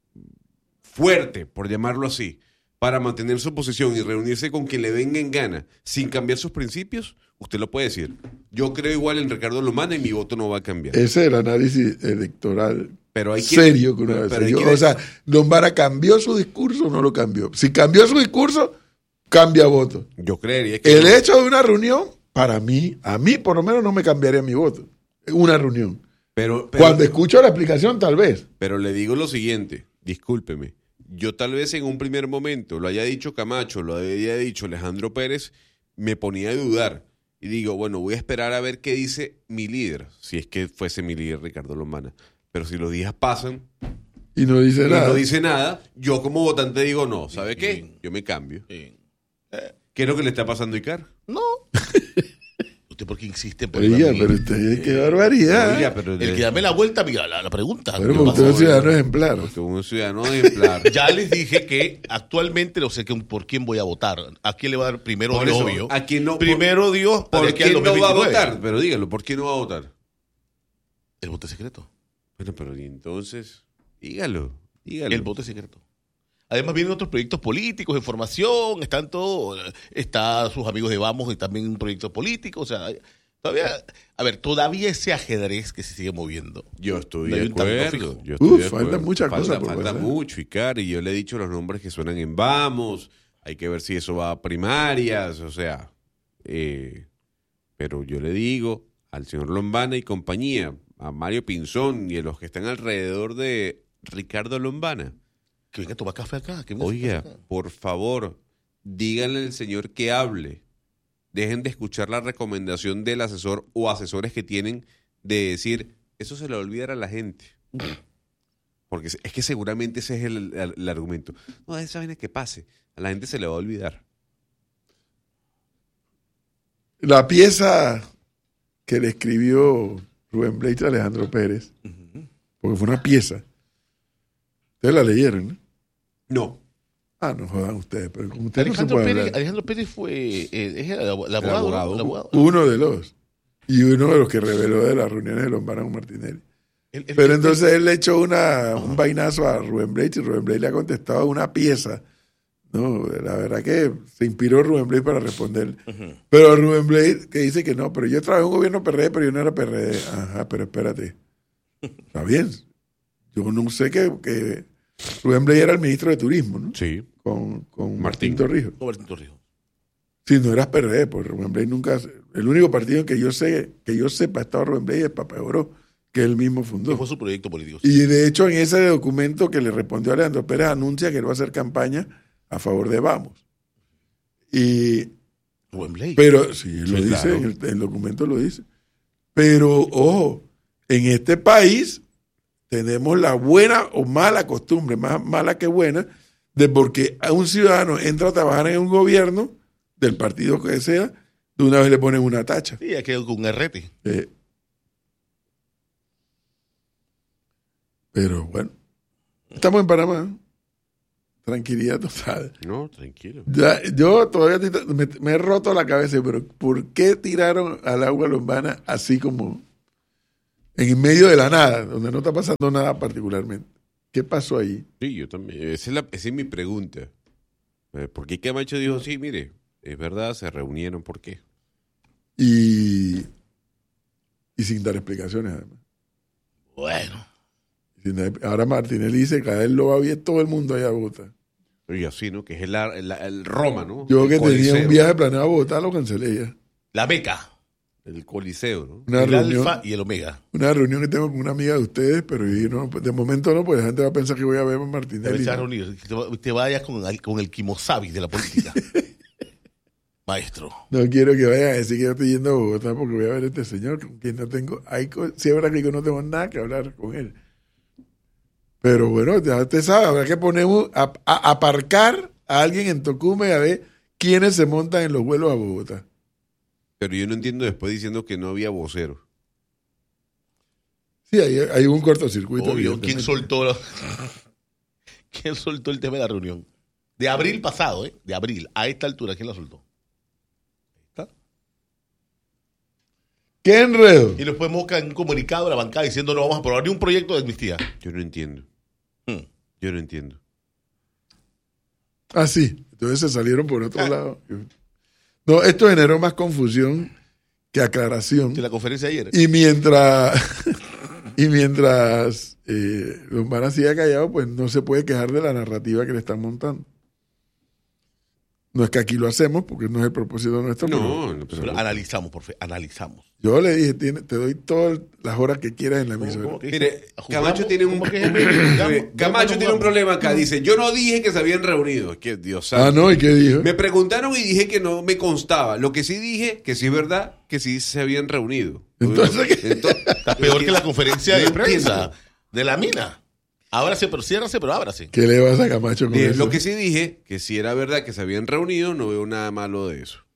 fuerte, por llamarlo así, para mantener su posición y reunirse con quien le venga en gana sin cambiar sus principios, usted lo puede decir. Yo creo igual en Ricardo Lombana y mi voto no va a cambiar. Ese es el análisis electoral Pero hay quien- serio que uno pero hace. hay Yo- quien- O sea, Lombana cambió su discurso o no lo cambió. Si cambió su discurso, cambia voto. Yo creería que El no. hecho de una reunión, para mí, a mí por lo menos no me cambiaría mi voto. Una reunión. Pero, pero- Cuando escucho la explicación, tal vez. Pero le digo lo siguiente, discúlpeme. Yo tal vez en un primer momento lo haya dicho Camacho, lo haya dicho Alejandro Pérez, me ponía a dudar. Y digo, bueno, voy a esperar a ver qué dice mi líder, si es que fuese mi líder Ricardo Lombana. Pero si los días pasan Y no dice y nada. no dice nada, yo como votante digo, no, ¿sabe qué? Yo me cambio. Sí. ¿Qué es lo que le está pasando a Icar? No. ¿Usted por qué insiste en Oiga, ponerme a mí? pero usted, qué barbaridad. Oiga, pero El que dame la vuelta, mira, la, la pregunta. Bueno, ¿Qué porque usted es un pasó? ciudadano ejemplar. Porque un ciudadano ejemplar. Ya les dije que actualmente no sé qué- por quién voy a votar. ¿A quién le va a dar primero Por Dios, eso, obvio? ¿a quién no- Primero Dios, ¿Por de aquí al qué no va a dos mil veintinueve. votar? Pero dígalo, ¿por qué no va a votar? El voto es secreto. Bueno, pero y entonces, dígalo, dígalo. El voto es secreto. Además vienen otros proyectos políticos de formación, están todos, está sus amigos de Vamos y también un proyecto político, o sea, todavía, a ver, todavía ese ajedrez que se sigue moviendo. Yo estoy No de hay un término acuerdo. fijo. Yo estoy Uf, de faltan acuerdo. muchas Falta- cosas por Falta pasar. mucho, Icar, y yo le he dicho los nombres que suenan en Vamos. Hay que ver si eso va a primarias, o sea. eh, pero yo le digo al señor Lombana y compañía, a Mario Pinzón y a los que están alrededor de Ricardo Lombana. Que venga a tomar café acá. Que venga a Oiga, tomar café acá. por favor, díganle al señor que hable. Dejen de escuchar la recomendación del asesor o asesores que tienen de decir, eso se le va a olvidar a la gente. Porque es que seguramente ese es el, el- el argumento. No, esa vaina que pase, a la gente se le va a olvidar. La pieza que le escribió Rubén Blades a Alejandro Pérez, porque fue una pieza. Ustedes la leyeron, ¿no? No. Ah, no jodan ustedes, pero con ustedes no se Alejandro, puede Pérez, hablar. Alejandro Pérez fue eh, es el, ab- el abogado, ¿no? abogado. El abogado. Uno de los. Y uno de los que reveló de las reuniones de Lombana con Martinelli. El- el- Pero el- entonces él le echó una, un vainazo a Rubén Blades y Rubén Blades le ha contestado una pieza. No, la verdad que se inspiró Rubén Blades para responder. Ujú. Pero Rubén Blades que dice que no, pero yo trabajé en un gobierno P R D, pero yo no era P R D. Ajá, pero espérate. Está bien. Yo no sé que, que Rubén Blades era el ministro de Turismo, ¿no? Sí. Con, con Martín. Martín Torrijos. Roberto Torrijos. Si no eras P R D, porque Rubén Blades nunca... El único partido que yo sé que yo sepa ha estado Rubén Blades es Papa Oro, que él mismo Que fundó. fue su proyecto político. Y de hecho en ese documento que le respondió a Alejandro Pérez anuncia que él va a hacer campaña a favor de Vamos. Y, Rubén Blades. pero sí, él lo Sí, dice, claro. en el, el documento lo dice. Pero, ojo, en este país tenemos la buena o mala costumbre, más mala que buena, de porque a un ciudadano entra a trabajar en un gobierno, del partido que sea, de una vez le ponen una tacha. Sí, ya quedó con un errete. Eh, pero bueno, estamos en Panamá. tranquilidad total. No, tranquilo. Ya, yo todavía te- me, me he roto la cabeza, pero ¿por qué tiraron al agua Lombana así como en medio de la nada, donde no está pasando nada particularmente? ¿Qué pasó ahí? Sí, yo también. Esa es, la, esa es mi pregunta. Eh, ¿Por qué Camacho dijo, sí, mire, es verdad, se reunieron, ¿por qué? Y, y sin dar explicaciones, además. Bueno. Sin dar- ahora Martinelli dice que a él lo va bien todo el mundo allá a Bogotá. Oiga, sí, ¿no? Que es el, el, el Roma, ¿no? Yo El que tenía Coliseo. un viaje planeado a Bogotá lo cancelé ya. La beca. El Coliseo, ¿no? Una el reunión, alfa y el omega. una reunión que tengo con una amiga de ustedes, pero yo no, de momento no, pues la gente va a pensar que voy a ver a Te Martinelli. vas a ¿no? reunir. que te, te vayas con, el- con el kimosabi de la política. Maestro. No quiero que vayan a decir que yo estoy yendo a Bogotá porque voy a ver a este señor con quien no tengo, hay co- sí es verdad que yo no tengo nada que hablar con él. Pero bueno, ya usted sabe, habrá que poner un- a, a- aparcar a alguien en Tocumen a ver quiénes se montan en los vuelos a Bogotá. Pero yo no entiendo después diciendo que no había vocero. Sí, hay, hay un cortocircuito. Obvio. ¿Quién evidentemente. soltó, la- ¿Quién soltó el tema de la reunión? De abril pasado, ¿eh? De abril. A esta altura, ¿quién la soltó? ¿Está? ¿Qué enredo? Y después Mosca en un comunicado de la bancada diciendo no vamos a aprobar ni un proyecto de amnistía. Yo no entiendo. Hmm. Yo no entiendo. Ah, sí. Entonces se salieron por otro lado. No, esto generó más confusión que aclaración. De la conferencia de ayer. Y mientras, y mientras eh, Lombana siga callado, pues no se puede quejar de la narrativa que le están montando. No es que aquí lo hacemos, porque no es el propósito nuestro. No, pero no, pero- Pero analizamos, por fe, analizamos. yo le dije, tiene, te doy todas las horas que quieras en la emisora. ¿Cómo que- Mire, ¿Jugamos? Camacho tiene un, ¿Cómo que es el medio? Oye, Camacho tiene un problema acá. Dice, yo no dije que se habían reunido. Es que Dios santo. Ah, no, ¿y qué dijo? Me preguntaron y dije que no me constaba. Lo que sí dije, que sí es verdad, que sí se habían reunido. Entonces, ¿qué? Entonces, Está peor que la conferencia de No prensa entiendo. de la mina. Ábrase, pero ciérrase, pero ábrase. ¿Qué le vas a Camacho con Bien, eso? lo que sí dije, que si era verdad que se habían reunido, no veo nada malo de eso.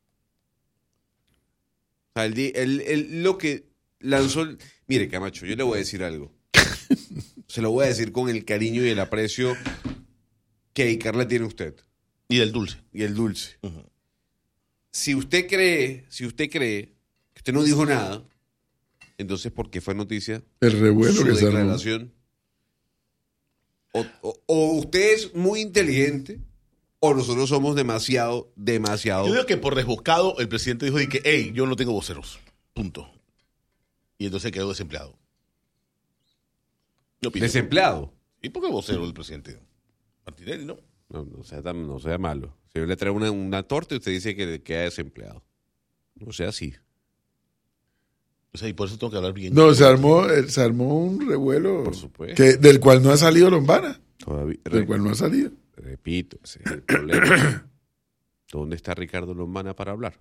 O sea, él, di- él- él lo que lanzó... el- Mire, Camacho, yo le voy a decir algo. Se lo voy a decir con el cariño y el aprecio que Icar tiene a usted. Y del dulce. Y el dulce. Ujú. Si usted cree, si usted cree que usted no dijo nada, entonces ¿por qué fue noticia El revuelo su que se armó. declaración? O, o- o usted es muy inteligente o nosotros somos demasiado, demasiado... Yo digo que por desbocado el presidente dijo de que, hey, yo no tengo voceros. Punto. Y entonces quedó desempleado. Yo opino. desempleado. ¿Y por qué vocero el presidente? Martinelli, ¿no? No, no sea, tan- no sea malo. Si yo le traigo una, una torta y usted dice que queda desempleado. No sea así. O sea, y por eso tengo que hablar bien. No, se armó, eh, se armó un revuelo Por supuesto. que, del cual no ha salido Lombana. Todavía, Del re- cual no ha salido. repito, ese es el problema. ¿Dónde está Ricardo Lombana para hablar?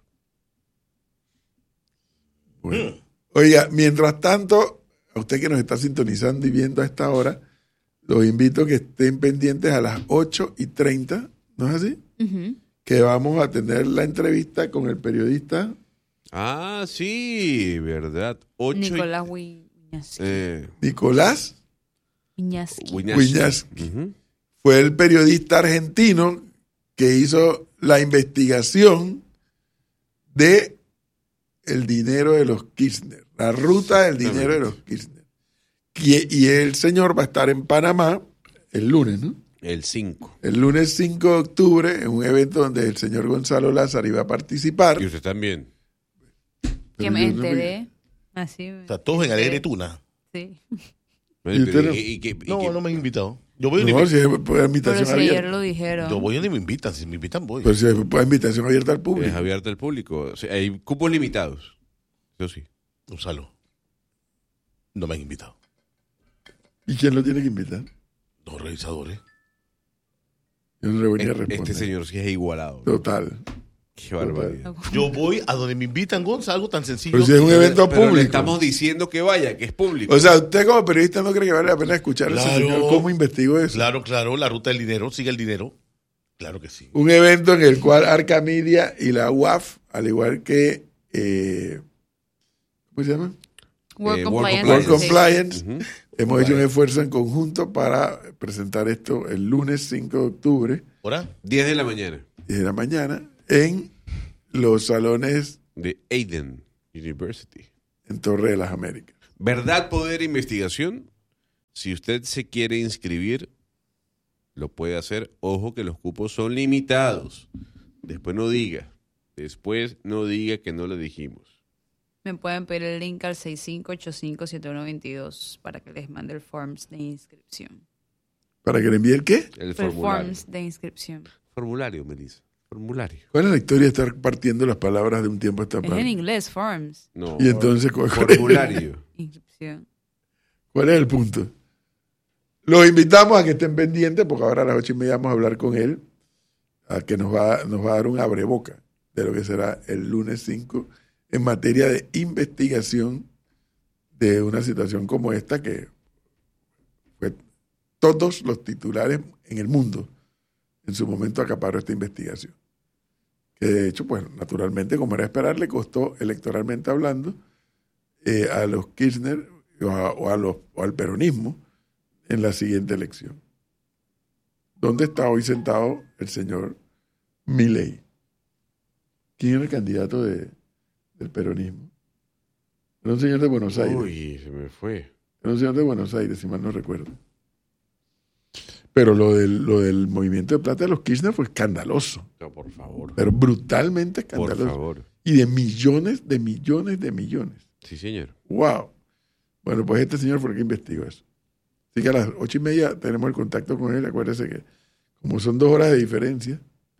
Bueno. Oiga, mientras tanto, a usted que nos está sintonizando y viendo a esta hora, los invito a que estén pendientes a las ocho y treinta, ¿no es así? Ujú. Que vamos a tener la entrevista con el periodista. Ah, sí, verdad. Ocho y- Nicolás Wiñaski. eh, Nicolás Wiñaski. Wiñaski. Wiñaski. Ujú. Fue el periodista argentino que hizo la investigación de el dinero de los Kirchner, la ruta del dinero de los Kirchner. Y, y el señor va a estar en Panamá el lunes, ¿no? El cinco. El lunes cinco de octubre, en un evento donde el señor Gonzalo Lázaro iba a participar. Y usted también. Que Pero me yo no vi. enteré. Así. O sea, todos en Alegre Tuna. Sí. Bueno, usted pero no? y- y que- y No, que- no me han invitado. Yo voy, ni No, me, si es por Pero invitación si ayer abierta. lo dijeron. yo voy ni me invitan. Si me invitan, voy. Pero si es por invitación abierta al público. es abierta al público. O sea, hay cupos limitados. Eso sí. Gonzalo. No me han invitado. ¿Y quién lo tiene que invitar? Los revisadores. Yo no le voy a Este, responder. este señor sí es igualado. Total. Qué barbaridad. Yo voy a donde me invitan, Gonza, algo tan sencillo. Pero si es un evento Pero le público. estamos diciendo que vaya, que es público. O sea, usted como periodista no cree que vale la pena escuchar a ese Claro. señor cómo investigó eso. Claro, claro, la ruta del dinero, sigue el dinero. Claro que sí. Un evento en el cual Arca Media y la U A F, al igual que, eh, ¿cómo se llama? Work Eh, Compliance. Work World Compliance. Compliance, Ujú. Hemos hecho un esfuerzo en conjunto para presentar esto el lunes cinco de octubre, ¿Hora? diez de la mañana. diez de la mañana, en los salones De Aiden University. en Torre de las Américas. Verdad, poder, investigación. Si usted se quiere inscribir, lo puede hacer. Ojo que los cupos son limitados. Después no diga. Después no diga que no le dijimos. Me pueden pedir el link al seis cinco ocho cinco siete uno dos dos para que les mande el forms de inscripción. ¿Para que le envíe el qué? El El formulario. forms de inscripción. Formulario, Melissa. Formulario. ¿Cuál es la historia de estar partiendo las palabras de un tiempo a esta Es en parte? inglés, forms. No. Y entonces, ¿cuál, Formulario. Inscripción. ¿cuál es el punto? Los invitamos a que estén pendientes, porque ahora a las ocho y media vamos a hablar con él, a que nos va, nos va a dar un abreboca de lo que será el lunes cinco en materia de investigación de una situación como esta que fue todos los titulares en el mundo en su momento acaparó esta investigación. Que de hecho, pues naturalmente, como era de esperar, le costó electoralmente hablando eh, a los Kirchner o, a, o, a los, o al peronismo en la siguiente elección. ¿Dónde está hoy sentado el señor Milei? ¿Quién era el candidato de, del peronismo? Era un señor de Buenos Aires. Uy, se me fue. Era un señor de Buenos Aires, si mal no recuerdo. Pero lo del, lo del movimiento de plata de los Kirchner fue escandaloso, No, por favor. pero brutalmente Por escandaloso. favor. Y de millones, de millones, de millones. Sí, señor. ¡Wow! Bueno, pues este señor fue el que investigó eso. Así que a las ocho y media tenemos el contacto con él. Acuérdese que como son dos horas de diferencia,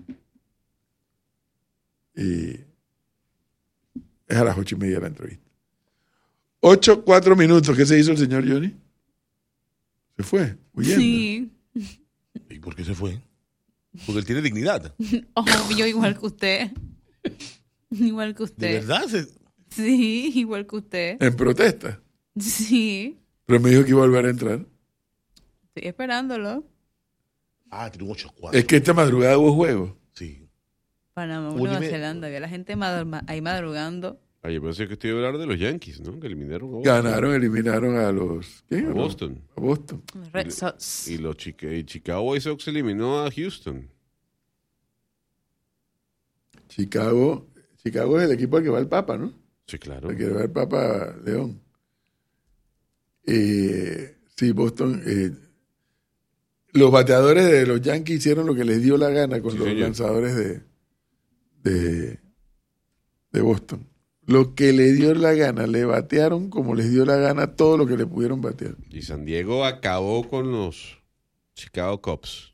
y es a las ocho y media la entrevista. Ocho, cuatro minutos. ¿Qué se hizo el señor Johnny? Se fue, huyendo. Sí. ¿Y por qué se fue? Porque él tiene dignidad. Obvio, igual que usted. Igual que ¿De usted. verdad? Se- Sí, igual que usted. En protesta. Sí. Pero me dijo que iba a volver a entrar. Estoy esperándolo. Ah, tiene un ocho cuatro. Es que esta madrugada hubo juego. Sí. Panamá, Oye, Nueva me- Zelanda. Había la gente madru- ma- ahí madrugando. Ah, yo pensé que estoy hablando de los Yankees, ¿no? Que eliminaron a Boston. Ganaron, eliminaron a los... ¿Quién? A Boston. A Boston. Red Sox. Y los Chica- y Chicago White Sox eliminó a Houston. Chicago. Chicago es el equipo al que va el Papa, ¿no? Sí, claro. Al que va el Papa León. Eh, sí, Boston. eh, los bateadores de los Yankees hicieron lo que les dio la gana con Sí, los señor. lanzadores de, de, de Boston. Lo que le dio la gana, le batearon como les dio la gana todo lo que le pudieron batear. Y San Diego acabó con los Chicago Cubs.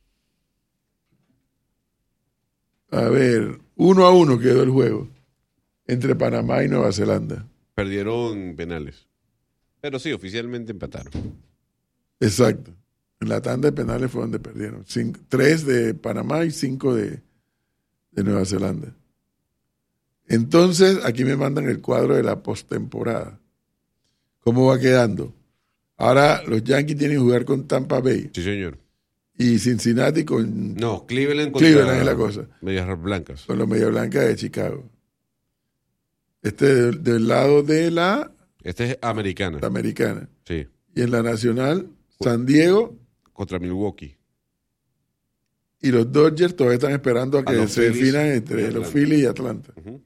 A ver, uno a uno quedó el juego entre Panamá y Nueva Zelanda. Perdieron penales. Pero sí, oficialmente empataron. Exacto. En la tanda de penales fue donde perdieron. Cinco- tres de Panamá y cinco de, de Nueva Zelanda. Entonces, aquí me mandan el cuadro de la postemporada. ¿Cómo va quedando? Ahora los Yankees tienen que jugar con Tampa Bay Sí, señor. y Cincinnati con, No, Cleveland contra Cleveland es la cosa. Medias Blancas. con los Media Blancas de Chicago. Este del, del lado de la, Este es americana. la americana. Sí. Y en la nacional, San Diego Contra Milwaukee. y los Dodgers todavía están esperando a A que los se Phillies definan y entre los Atlanta. Phillies y Atlanta. Ujú.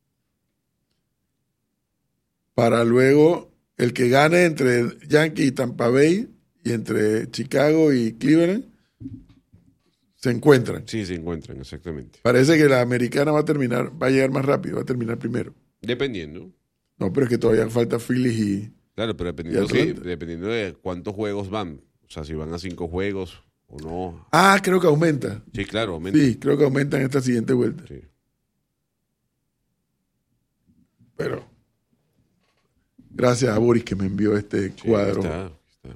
Para luego el que gane entre Yankees y Tampa Bay y entre Chicago y Cleveland se encuentran. Sí, se encuentran, exactamente. Parece que la americana va a terminar, va a llegar más rápido, va a terminar primero. Dependiendo. No, pero es que todavía falta Phillies y... Claro, pero dependiendo, ¿Y sí, Atlanta? dependiendo de cuántos juegos van. O sea, si van a cinco juegos o no. Ah, creo que aumenta. Sí, claro, aumenta. Sí, creo que aumenta en esta siguiente vuelta. Sí. Pero gracias a Boris que me envió este Sí, cuadro. está, está.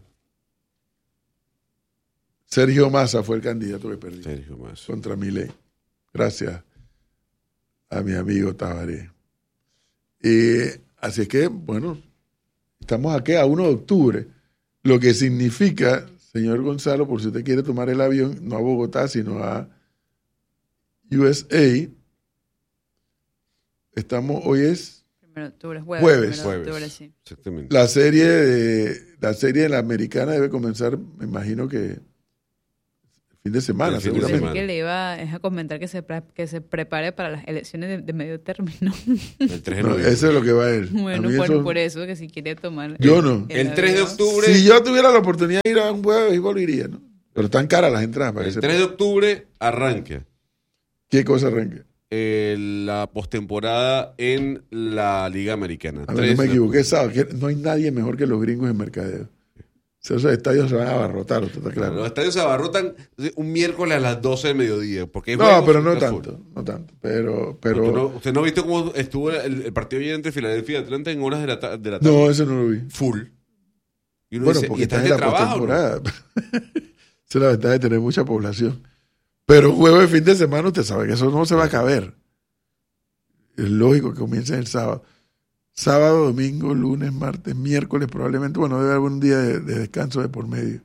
Sergio Massa fue el candidato que perdió Sergio Massa. contra Milei. Gracias a mi amigo Tabaré. Eh, así es que, bueno, estamos aquí a uno de octubre, lo que significa, señor Gonzalo, por si usted quiere tomar el avión, no a Bogotá, sino a U S A, estamos, hoy es Primero de octubre, jueves. Jueves. primero de Jueves. octubre, sí. Exactamente. La serie de la serie de la americana debe comenzar, me imagino que fin de semana, El fin de Pensé seguramente. semana. que le iba es a comentar que se, pre- que se prepare para las elecciones de, de medio término. El tres de No, noviembre. eso es lo que va a él. Bueno, A mí bueno, eso- por eso que si quiere tomar. Yo no. El tres de avión. octubre. Si yo tuviera la oportunidad de ir a un juego de béisbol, iría, ¿no? Pero están caras las entradas para El ese. tres de octubre arranca ¿Qué cosa arranca? eh, la postemporada en la Liga Americana. A ver, no me equivoqué, ¿sabes? Que no hay nadie mejor que los gringos en mercadeo. O sea, esos estadios se van a abarrotar, ¿usted está claro? Los estadios se abarrotan un miércoles a las doce del mediodía. Porque hay No, juegos pero no a full. tanto, no tanto. Pero, ¿Usted pero no, usted no ha visto cómo estuvo el, el partido ayer entre Filadelfia y Atlanta en horas de la, ta- de la tarde? no, eso no lo vi. Full. Y uno Bueno, dice, porque ¿y están estás en de la trabajo? ¿no? postemporada. Esa es la ventaja de tener mucha población. Pero un juego de fin de semana, usted sabe que eso no se va a caber. Es lógico que comience el sábado. Sábado, domingo, lunes, martes, miércoles, probablemente. Bueno, debe haber un día de, de descanso de por medio.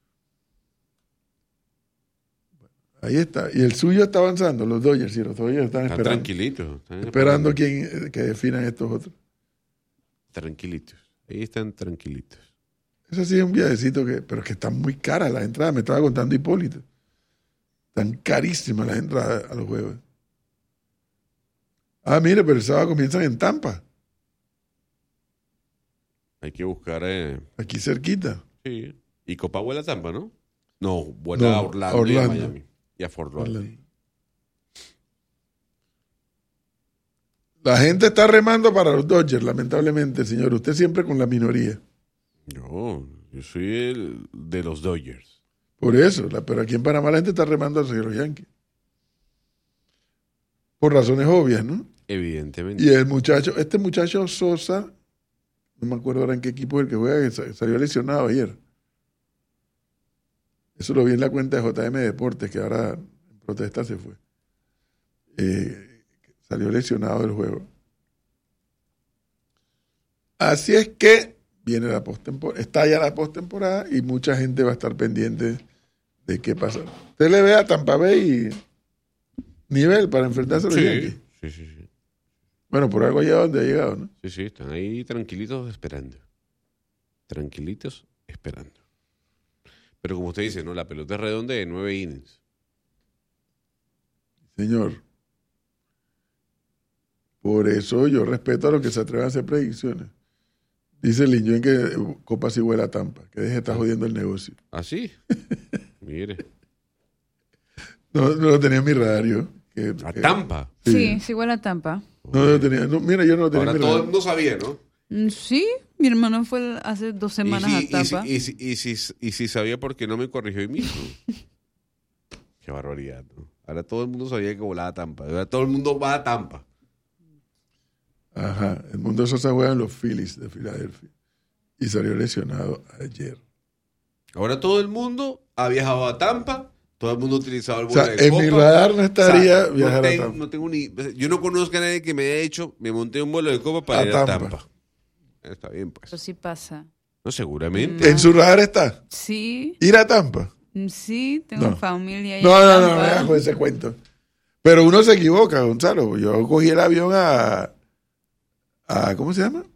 Ahí está. Y el suyo está avanzando, los Dodgers, y los Dodgers están Están esperando. tranquilitos. Están Esperando quien, que definan estos otros. Tranquilitos. Ahí están tranquilitos. Eso sí es un viajecito que, pero que están muy caras las entradas. Me estaba contando Hipólito. Están carísimas las entradas a los juegos. Ah, mire, pero el sábado comienzan en Tampa, Hay que buscar... Eh, aquí cerquita. sí. Y Copa vuela a Tampa, ¿no? No, vuela No, a Orlando, Orlando. y a Miami. Y a Fort Lauderdale. La gente está remando para los Dodgers, lamentablemente, señor. Usted siempre con la minoría. Yo, yo soy el de los Dodgers. Por eso, la- pero aquí en Panamá la gente está remando hacia los Yankees. Por razones obvias, ¿no? Evidentemente. Y el muchacho, este muchacho Sosa, no me acuerdo ahora en qué equipo es el que juega, que sa- salió lesionado ayer. Eso lo vi en la cuenta de J M Deportes, que ahora en protesta se fue. Eh, salió lesionado del juego. Así es que viene la postemporada, está ya la postemporada y mucha gente va a estar pendiente de qué pasa. Usted le ve a Tampa Bay nivel para enfrentarse a los Sí, Yankees. sí, sí, sí. Bueno, por algo allá donde ha llegado, ¿no? Sí, sí, están ahí tranquilitos esperando. Tranquilitos esperando. Pero como usted dice, ¿no? La pelota es redonda de nueve innings. Señor. Por eso yo respeto a los que se atreven a hacer predicciones. Dice Linjoen que Copa sí huele a Tampa, que deje de estar jodiendo el negocio. ¿Ah, sí? Mire. No, no lo tenía en mi radar yo. que- A que- Tampa. Sí. Sí, es igual a Tampa. No lo tenía. no, mira, yo no lo tenía Ahora en mi todo el radar. mundo sabía, ¿no? Mm, Sí, mi hermano fue hace dos semanas y, a si, y, si, Tampa. y, si, y, si, y si sabía por qué no me corrigió hoy mismo. Qué barbaridad, ¿no? Ahora todo el mundo sabía que volaba a Tampa. Ahora todo el mundo va a Tampa. Ajá. El mundo de Sosa juega en los Phillies de Filadelfia. Y salió lesionado ayer. Ahora todo el mundo ha viajado a Tampa. Todo el mundo ha utilizado el O vuelo sea, de en Copa. mi radar no estaría O sea, viajar no a tengo, Tampa. no tengo ni, yo no conozco a nadie que me haya hecho, me monté un vuelo de Copa para A ir a Tampa. Tampa. Está bien, pues. Eso sí pasa. No, seguramente. En su radar está. Sí, Ir a Tampa. mm, sí, tengo No. familia ahí No, en no, no, Tampa. me hagas con ese cuento. Pero uno se equivoca, Gonzalo. Yo cogí el avión a, a ¿cómo se llama?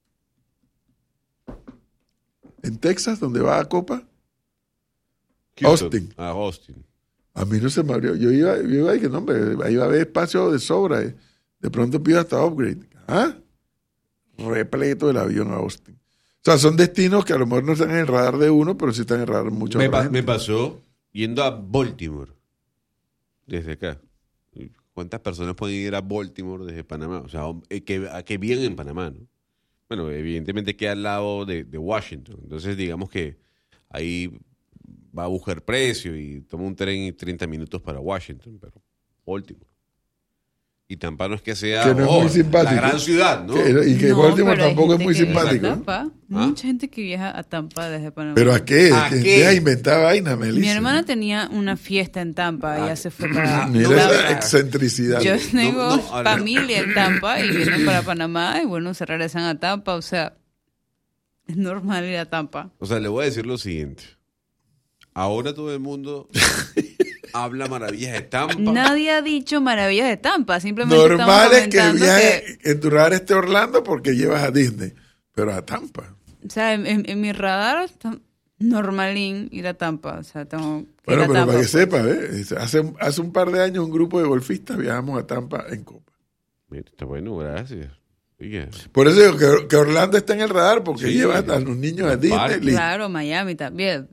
En Texas, donde va a Copa. Houston. Austin. A Austin. A mí no se me abrió. Yo iba, yo iba y que no, hombre, ahí va a haber espacio de sobra. eh. De pronto pido hasta upgrade. ¿Ah? Repleto el avión a Austin. O sea, son destinos que a lo mejor no están en el radar de uno, pero sí están en el radar de muchos. Me, otra pa- gente. me pasó yendo a Baltimore. Desde acá. ¿Cuántas personas pueden ir a Baltimore desde Panamá? O sea, eh, que, a que viven en Panamá, ¿no? Bueno, evidentemente queda al lado de, de Washington. Entonces, digamos que ahí va a buscar precio y toma un tren y treinta minutos para Washington, pero Baltimore. Y Tampa no es que sea Que no es oh, muy simpático. la gran ciudad, ¿no? Que- y que No, Baltimore pero hay tampoco es gente muy que viaja a simpático. Tampa. Mucha gente que viaja a Tampa desde Panamá. ¿Pero a qué? ¿A que qué? deja inventar vaina, Melissa. Mi hermana tenía una fiesta en Tampa y Ah. ya se fue para Mira No, esa no, excentricidad. Yo No, tengo no, ahora- familia en Tampa y vienen para Panamá y bueno, se regresan a Tampa. O sea, es normal ir a Tampa. O sea, le voy a decir lo siguiente. Ahora todo el mundo habla maravillas de Tampa. Nadie ha dicho maravillas de Tampa, simplemente Normal estamos es que el comentando viaje en tu radar esté a Orlando porque llevas a Disney, pero a Tampa. que, o sea, en, en- en mi radar está normalín ir a Tampa, o sea, tengo que ir Bueno, a pero Tampa. para que pues. sepa, ¿ves? Hace, hace un par de años un grupo de golfistas viajamos a Tampa en Copa. Mira, está bueno, gracias. Oiga, Por eso digo que, que Orlando está en el radar porque Sí. lleva a los niños a Los Disney. parques. listo. Claro, Miami también.